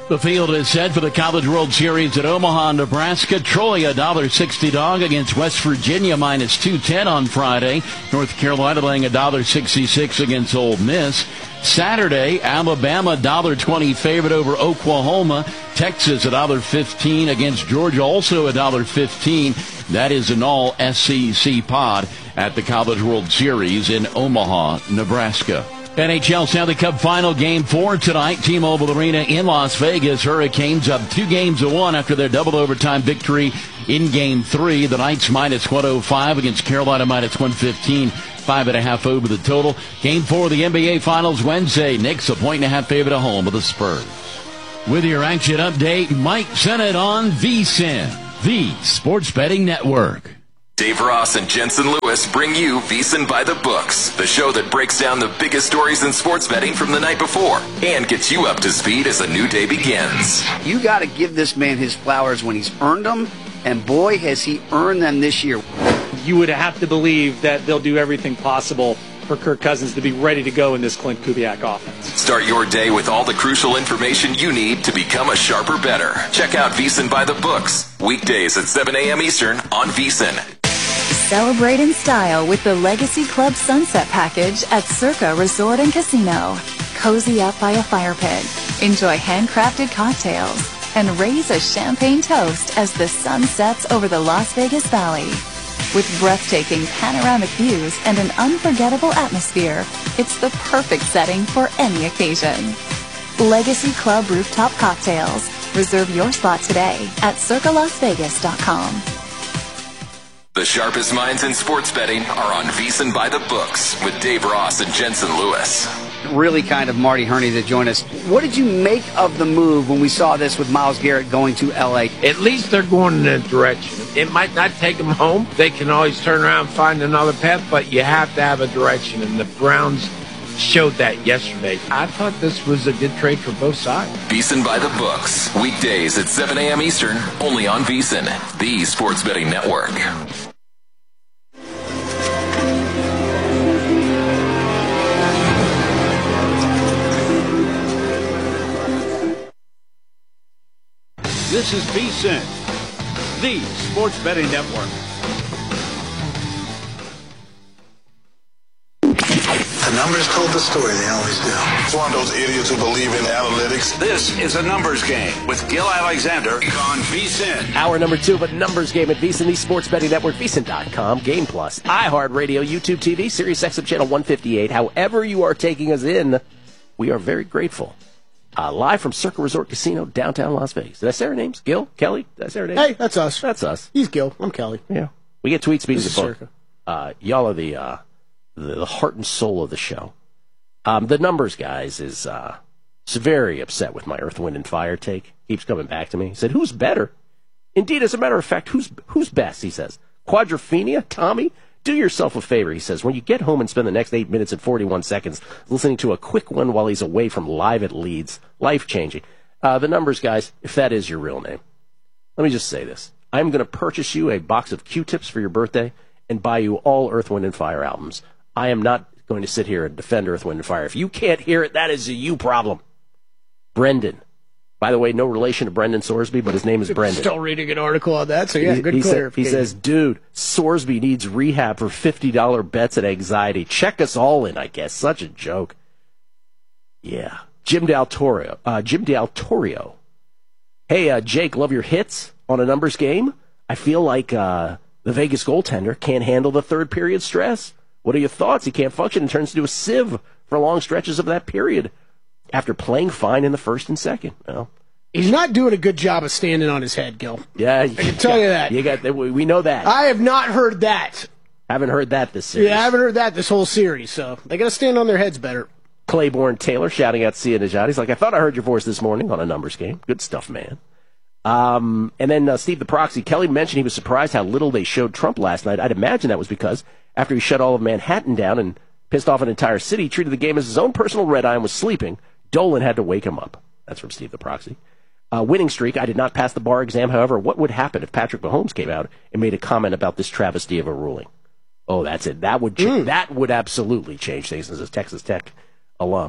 The field is set for the College World Series at Omaha, Nebraska. Troy, a one dollar sixty dog against West Virginia, minus two ten on Friday. North Carolina laying one dollar sixty-six against Ole Miss. Saturday, Alabama, one dollar twenty favorite over Oklahoma. Texas, one dollar fifteen against Georgia, also one dollar fifteen. That is an all S E C pod at the College World Series in Omaha, Nebraska. N H L Stanley Cup Final Game four tonight. T-Mobile Arena in Las Vegas. Hurricanes up two games to one after their double overtime victory in Game three. The Knights minus one oh five against Carolina minus one fifteen. Five and a half over the total. Game four of the N B A Finals Wednesday. Knicks a point and a half favorite at home with the Spurs. With your action update, Mike Sennett on VSiN, the Sports Betting Network. Dave Ross and Jensen Lewis bring you VSiN by the Books, the show that breaks down the biggest stories in sports betting from the night before and gets you up to speed as a new day begins. You got to give this man his flowers when he's earned them, and boy, has he earned them this year. You would have to believe that they'll do everything possible for Kirk Cousins to be ready to go in this Clint Kubiak offense. Start your day with all the crucial information you need to become a sharper bettor. Check out VSiN by the Books, weekdays at seven a.m. Eastern on VSiN. Celebrate in style with the Legacy Club Sunset Package at Circa Resort and Casino. Cozy up by a fire pit, enjoy handcrafted cocktails, and raise a champagne toast as the sun sets over the Las Vegas Valley. With breathtaking panoramic views and an unforgettable atmosphere, it's the perfect setting for any occasion. Legacy Club Rooftop Cocktails. Reserve your spot today at circa las vegas dot com. The sharpest minds in sports betting are on VSiN by the Books with Dave Ross and Jensen Lewis. Really kind of Marty Herney to join us. What did you make of the move when we saw this with Myles Garrett going to L A? At least they're going in that direction. It might not take them home. They can always turn around and find another path, but you have to have a direction, and the Browns showed that yesterday. I thought this was a good trade for both sides. VSiN by the Books, weekdays at seven a.m. Eastern, only on VSiN, the Sports Betting Network. This is VSiN, the Sports Betting Network. The numbers told the story, they always do. It's one of those idiots who believe in analytics. This is a numbers game with Gil Alexander on VSiN. Hour number two of a numbers game at VSiN, the Sports Betting Network, V S I N dot com, Game Plus, iHeartRadio, YouTube T V, Sirius X M Channel one fifty-eight. However you are taking us in, we are very grateful. Uh, live from Circa Resort Casino, downtown Las Vegas. Did I say our names? Gil? Kelly? Did I say our names? Hey, that's us. That's us. He's Gil. I'm Kelly. Yeah. We get tweets speaking This of is both. Circa. Uh, y'all are the, uh, the the heart and soul of the show. Um, the numbers guys is uh, is very upset with my Earth, Wind, and Fire take. Keeps coming back to me. He said, who's better? Indeed, as a matter of fact, who's who's best, he says. Quadrophenia? Tommy? Do yourself a favor, he says. When you get home and spend the next eight minutes and forty-one seconds listening to a quick one while he's away from Live at Leeds, life-changing. Uh, the numbers guys, if that is your real name, let me just say this. I'm going to purchase you a box of Q-tips for your birthday and buy you all Earth, Wind, and Fire albums. I am not going to sit here and defend Earth, Wind, and Fire. If you can't hear it, that is a you problem. Brendan. By the way, no relation to Brendan Sorsby, but his name is Brendan. Still reading an article on that, so yeah, he, good he clarification. Sa- he says, dude, Sorsby needs rehab for fifty dollars bets and anxiety. Check us all in, I guess. Such a joke. Yeah. Jim Del Toro. Uh, Jim Del Toro. Hey, uh, Jake, love your hits on a numbers game. I feel like uh, the Vegas goaltender can't handle the third period stress. What are your thoughts? He can't function and turns into a sieve for long stretches of that period after playing fine in the first and second. Well, he's not doing a good job of standing on his head, Gil. Yeah, I can tell you that. You got we know that. I have not heard that. Haven't heard that this series. Yeah, I haven't heard that this whole series. So they got to stand on their heads better. Claiborne Taylor shouting out Sia Najad. He's like, I thought I heard your voice this morning on a numbers game. Good stuff, man. Um, and then uh, Steve the Proxy. Kelly mentioned he was surprised how little they showed Trump last night. I'd imagine that was because after he shut all of Manhattan down and pissed off an entire city, he treated the game as his own personal red eye and was sleeping. Dolan had to wake him up. That's from Steve the Proxy. Uh, winning streak. I did not pass the bar exam. However, what would happen if Patrick Mahomes came out and made a comment about this travesty of a ruling? Oh, that's it. That would ch- mm. that would absolutely change things as a Texas Tech alum.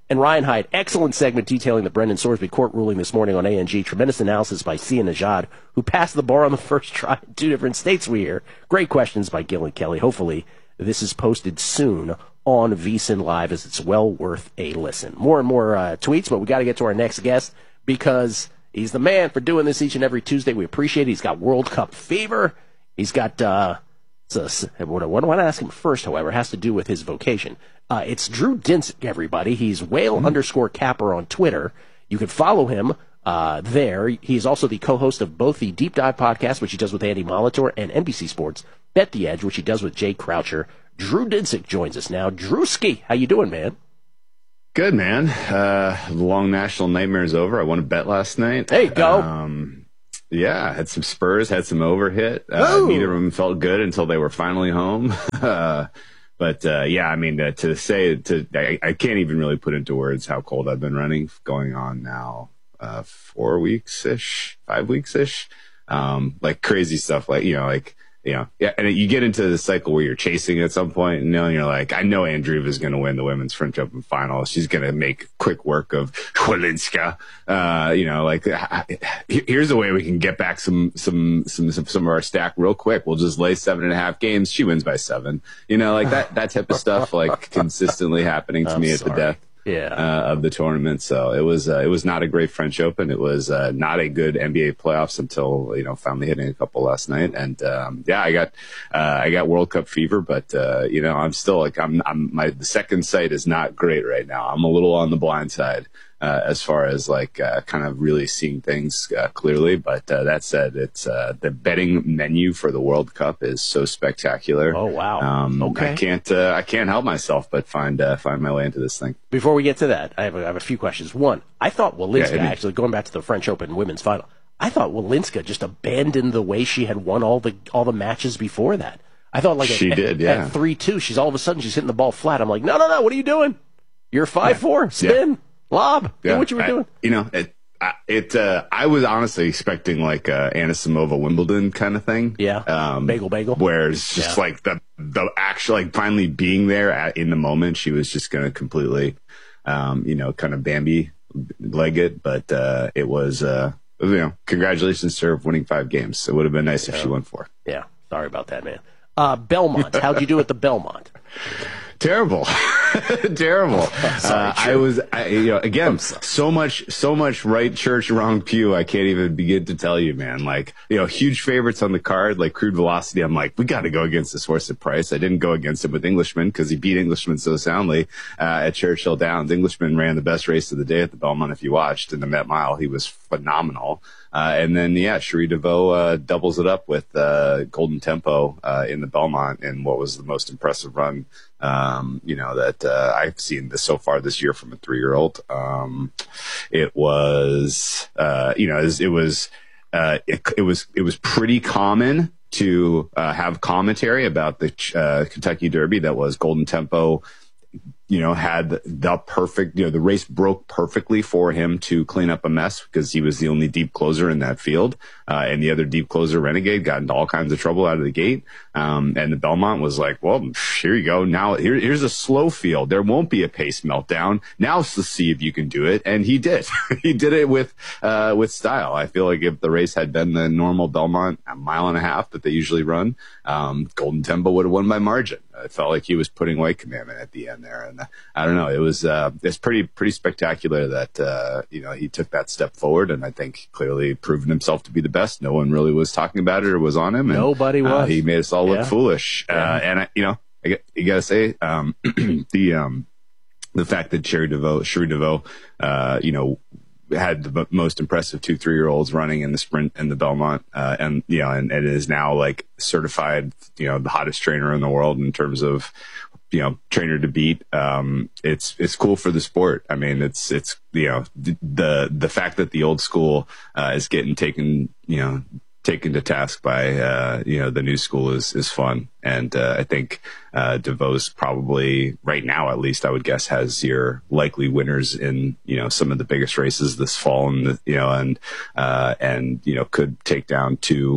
And Ryan Hyde, excellent segment detailing the Brendan Sorsby court ruling this morning on A N G. Tremendous analysis by Sia Najad, who passed the bar on the first try in two different states we hear. Great questions by Gil and Kelly. Hopefully, this is posted soon on VSiN Live, as it's well worth a listen. More and more uh, tweets, but we got to get to our next guest because he's the man for doing this each and every Tuesday. We appreciate it. He's got World Cup fever. He's got, uh, a, what I want to ask him first, however, has to do with his vocation. Uh, it's Drew Dinsick, everybody. He's whale mm-hmm. underscore capper on Twitter. You can follow him uh, there. He's also the co-host of both the Deep Dive podcast, which he does with Andy Molitor, and N B C Sports Bet the Edge, which he does with Jay Croucher. Drew Dinsick joins us now. Drewski, how you doing, man? Good, man. Uh, the long national nightmare is over. I won a bet last night. There you go. Um, yeah, had some Spurs, had some overhit. Uh, neither of them felt good until they were finally home. uh, but uh, yeah, I mean, uh, to say to I, I can't even really put into words how cold I've been running. Going on now uh, four weeks ish, five weeks ish. Um, like crazy stuff, like you know, like. You know, yeah, and you get into the cycle where you're chasing at some point, and, you know, and you're like, I know Andreeva is going to win the women's French Open final. She's going to make quick work of Walinska. Uh, you know, like here's a way we can get back some, some, some, some, some of our stack real quick. We'll just lay seven and a half games. She wins by seven. You know, like that, that type of stuff, like consistently happening to I'm me sorry. at the death. Yeah. Uh, of the tournament. So it was, uh, it was not a great French Open. It was, uh, not a good N B A playoffs until, you know, finally hitting a couple last night. And, um, yeah, I got, uh, I got World Cup fever, but, uh, you know, I'm still like, I'm, I'm, my, the second sight is not great right now. I'm a little on the blind side, uh, as far as like, uh, kind of really seeing things, uh, clearly. But, uh, that said, it's, uh, the betting menu for the World Cup is so spectacular. Oh, wow. Um, okay. I can't, uh, I can't help myself but find, uh, find my way into this thing. Before we get to that, I have a, I have a few questions. One, I thought Walinska, Yeah, I mean- actually, going back to the French Open women's final, I thought Walinska just abandoned the way she had won all the all the matches before that. I thought like She at, did, yeah. at three two, she's all of a sudden she's hitting the ball flat. I'm like, no, no, no, what are you doing? You're five four, spin, lob, do what you were I- doing. You know, it, I- it, uh, I was honestly expecting like uh Anisimova Wimbledon kind of thing. Yeah. Um, bagel, bagel. Where it's just Yeah. like the, the actual, like finally being there at, in the moment, she was just going to completely, um, you know, kind of Bambi leg it. But, uh, it was, uh, you know, congratulations to her for winning five games. It would have been nice if she won four. Yeah, sorry about that, man. Uh, Belmont, how'd you do at the Belmont? Terrible, terrible. uh, I was, I, you know, again, so much, so much right church, wrong pew. I can't even begin to tell you, man. Like, you know, huge favorites on the card, like Crude Velocity. I'm like, we got to go against this horse at price. I didn't go against him with Englishman because he beat Englishman so soundly uh, at Churchill Downs. Englishman ran the best race of the day at the Belmont. If you watched in the Met Mile, he was phenomenal. Uh, and then, yeah, Cherie DeVaux uh, doubles it up with uh, Golden Tempo uh, in the Belmont in what was the most impressive run, um, you know, that uh, I've seen this so far this year from a three-year-old. Um, it was, uh, you know, it was, it was, uh, it, it was, it was pretty common to uh, have commentary about the uh, Kentucky Derby that was Golden Tempo. You know, had the perfect, you know, the race broke perfectly for him to clean up a mess because he was the only deep closer in that field. Uh, and the other deep closer, Renegade, got into all kinds of trouble out of the gate. Um, and the Belmont was like, well, here you go. Now here, here's a slow field. There won't be a pace meltdown. Now let's see if you can do it. And he did. He did it with, uh, with style. I feel like if the race had been the normal Belmont, a mile and a half that they usually run, um, Golden Tempo would have won by margin. It felt like he was putting White Commandment at the end there. And I don't know. It was, uh, it's pretty, pretty spectacular that, uh, you know, he took that step forward and I think clearly proven himself to be the best. No one really was talking about it or was on him. And, Nobody was. Uh, he made us all look Yeah. foolish. Yeah. Uh, and I, you know, I, get- you gotta say, um, the, um, the fact that Cherie DeVaux, Cherie DeVaux, uh, you know, had the most impressive two, three year olds running in the sprint in the Belmont, uh, and, you know, and, and is now like certified, you know, the hottest trainer in the world in terms of, you know, trainer to beat. Um, it's, it's cool for the sport. I mean, it's, it's, you know, the, the fact that the old school, uh, is getting taken, you know, taken to task by, uh, you know, the new school is, is fun. And, uh, I think, uh, DeVos probably right now, at least I would guess, has your likely winners in, you know, some of the biggest races this fall and, the, you know, and, uh, and, you know, could take down two,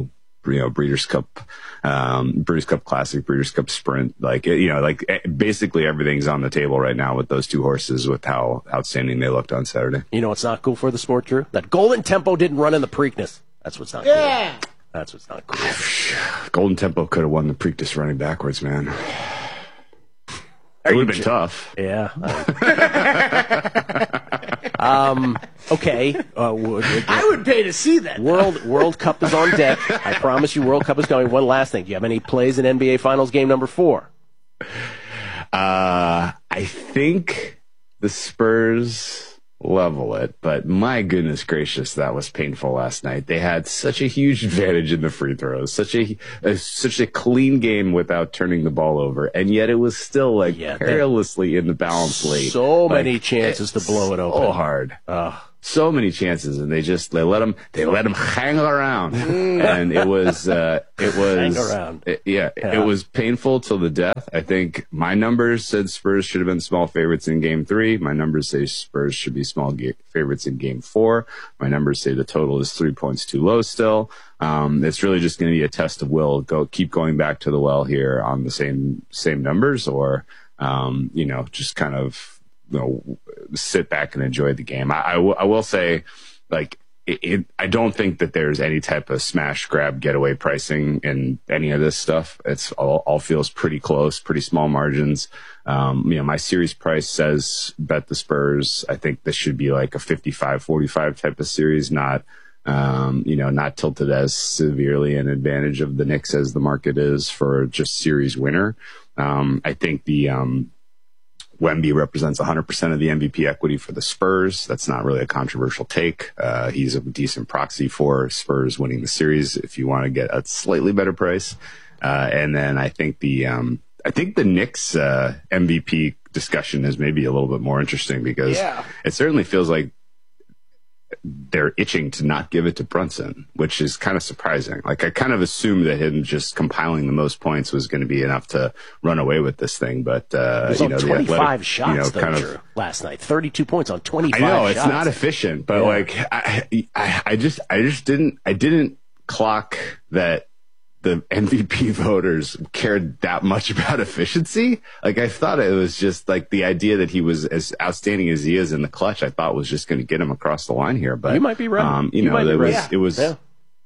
you know, Breeders' Cup, um, Breeders' Cup Classic, Breeders' Cup Sprint. Like, you know, like basically everything's on the table right now with those two horses with how outstanding they looked on Saturday. You know what's not cool for the sport, Drew? That Golden Tempo didn't run in the Preakness. That's what's not yeah. cool. That's what's not cool. Golden Tempo could have won the Preakness running backwards, man. It would have been tough. Yeah. um, okay. Uh, w- w- I would pay to see that. World World Cup is on deck. I promise you, World Cup is going. One last thing. Do you have any plays in N B A Finals game number four? Uh, I think the Spurs level it, but my goodness gracious, that was painful last night. They had such a huge advantage in the free throws, such a, a such a clean game without turning the ball over, and yet it was still like yeah, perilously in the balance late. So like, many chances to blow it open. So hard. Uh, so many chances, and they just they let them they let them hang around, and it was uh, it was hang around. It, yeah, yeah, it was painful till the death. I think my numbers said Spurs should have been small favorites in Game Three. My numbers say Spurs should be small ga- favorites in Game Four. My numbers say the total is three points too low still. Um, it's really just going to be a test of will. Go keep going back to the well here on the same same numbers, or um, you know, just kind of. You know, sit back and enjoy the game. I, I, w- I will say, like, it, it, I don't think that there's any type of smash grab getaway pricing in any of this stuff. It's all, all feels pretty close, pretty small margins. Um, you know, my series price says bet the Spurs. I think this should be like a fifty-five forty-five type of series, not, um, you know, not tilted as severely in advantage of the Knicks as the market is for just series winner. Um, I think the, um, Wemby represents one hundred percent of the M V P equity for the Spurs. That's not really a controversial take. Uh, he's a decent proxy for Spurs winning the series if you want to get a slightly better price. Uh, and then I think the um, I think the Knicks uh, M V P discussion is maybe a little bit more interesting because yeah. it certainly feels like they're itching to not give it to Brunson, which is kind of surprising. Like I kind of assumed that him just compiling the most points was going to be enough to run away with this thing. But, uh, you know, twenty-five the athletic, shots you know, though, kind Drew, of, last night, thirty-two points on twenty-five I know shots. it's not efficient, but yeah. like, I, I, I just, I just didn't, I didn't clock that the M V P voters cared that much about efficiency. Like I thought it was just like the idea that he was as outstanding as he is in the clutch, I thought was just going to get him across the line here. But you might be right. Um, you, you know, it was, right. it was, yeah.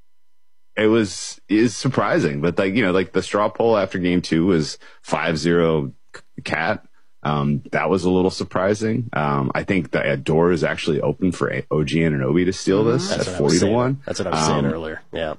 it was, is surprising, but like, you know, like the straw poll after game two was five zero Cat. Um, that was a little surprising. Um, I think the door is actually open for O G Anunoby to steal this That's at forty to one. That's what I was um, saying earlier. Yeah.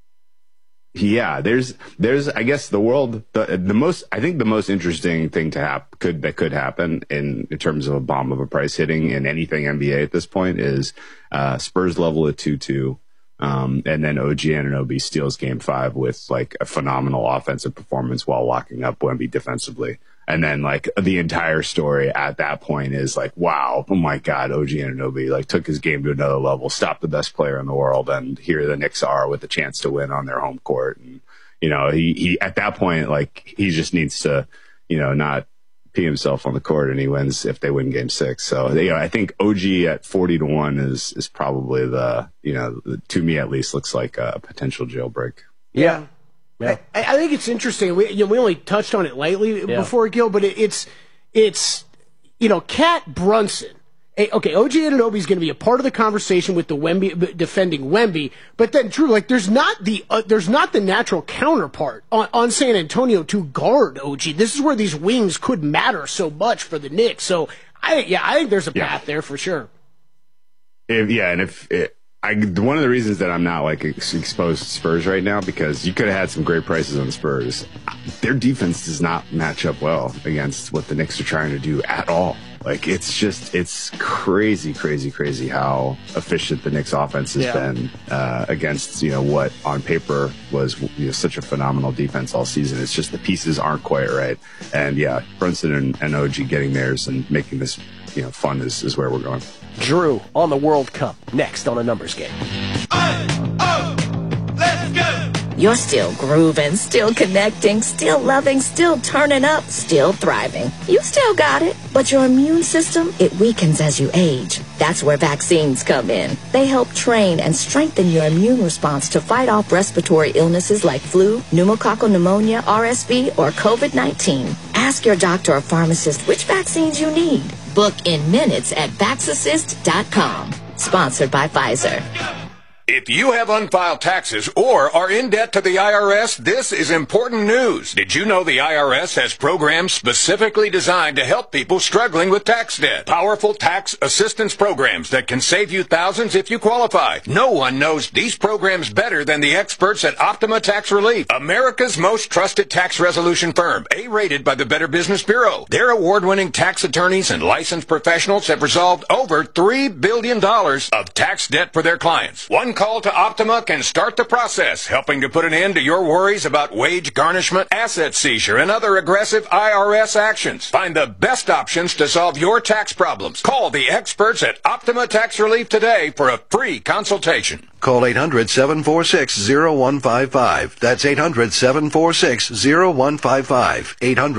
Yeah, there's, there's, I guess the world, the, the most, I think the most interesting thing to happen could, that could happen in, in terms of a bomb of a price hitting in anything N B A at this point is, uh, Spurs level at two two. Um, and then O G Anunoby steals game five with like a phenomenal offensive performance while locking up Wemby defensively. And then like the entire story at that point is like, wow, oh my God, O G Anunoby like took his game to another level, stopped the best player in the world. And here the Knicks are with a chance to win on their home court. And, you know, he, he, at that point, like he just needs to, you know, not pee himself on the court and he wins if they win game six. So, you know, I think O G at forty to one is, is probably the, you know, the, to me at least looks like a potential jailbreak. Yeah. Yeah. I, I think it's interesting. We you know, we only touched on it lightly yeah. before, Gil, but it, it's it's you know, Cat Brunson. Hey, okay, O G Anunoby is going to be a part of the conversation with the Wemby defending Wemby, but then Drew, like there's not the uh, there's not the natural counterpart on, on San Antonio to guard O G. This is where these wings could matter so much for the Knicks. So I yeah, I think there's a path yeah. there for sure. If, yeah, and if it, I, one of the reasons that I'm not like ex- exposed to Spurs right now, because you could have had some great prices on the Spurs. Their defense does not match up well against what the Knicks are trying to do at all. Like it's just, it's crazy, crazy, crazy how efficient the Knicks offense has yeah. been uh, against, you know, what on paper was you know, such a phenomenal defense all season. It's just the pieces aren't quite right. And yeah, Brunson and, and O G getting theirs and making this, you know, fun is, is where we're going. Drew on the World Cup next on a numbers game. Oh, oh, let's go. You're still grooving, still connecting, still loving, still turning up, still thriving. You still got it, but your immune system, it weakens as you age. That's where vaccines come in. They help train and strengthen your immune response to fight off respiratory illnesses like flu, pneumococcal pneumonia, R S V, or COVID nineteen. Ask your doctor or pharmacist which vaccines you need. Book in minutes at vax assist dot com. Sponsored by Pfizer. If you have unfiled taxes or are in debt to the I R S, this is important news. Did you know the I R S has programs specifically designed to help people struggling with tax debt? Powerful tax assistance programs that can save you thousands if you qualify. No one knows these programs better than the experts at Optima Tax Relief, America's most trusted tax resolution firm, A-rated by the Better Business Bureau. Their award-winning tax attorneys and licensed professionals have resolved over three billion dollars of tax debt for their clients. One call to Optima can start the process, helping to put an end to your worries about wage garnishment, asset seizure, and other aggressive I R S actions. Find the best options to solve your tax problems. Call the experts at Optima Tax Relief today for a free consultation. Call eight hundred, seven four six, zero one five five. That's eight hundred, seven four six, zero one five five. eight hundred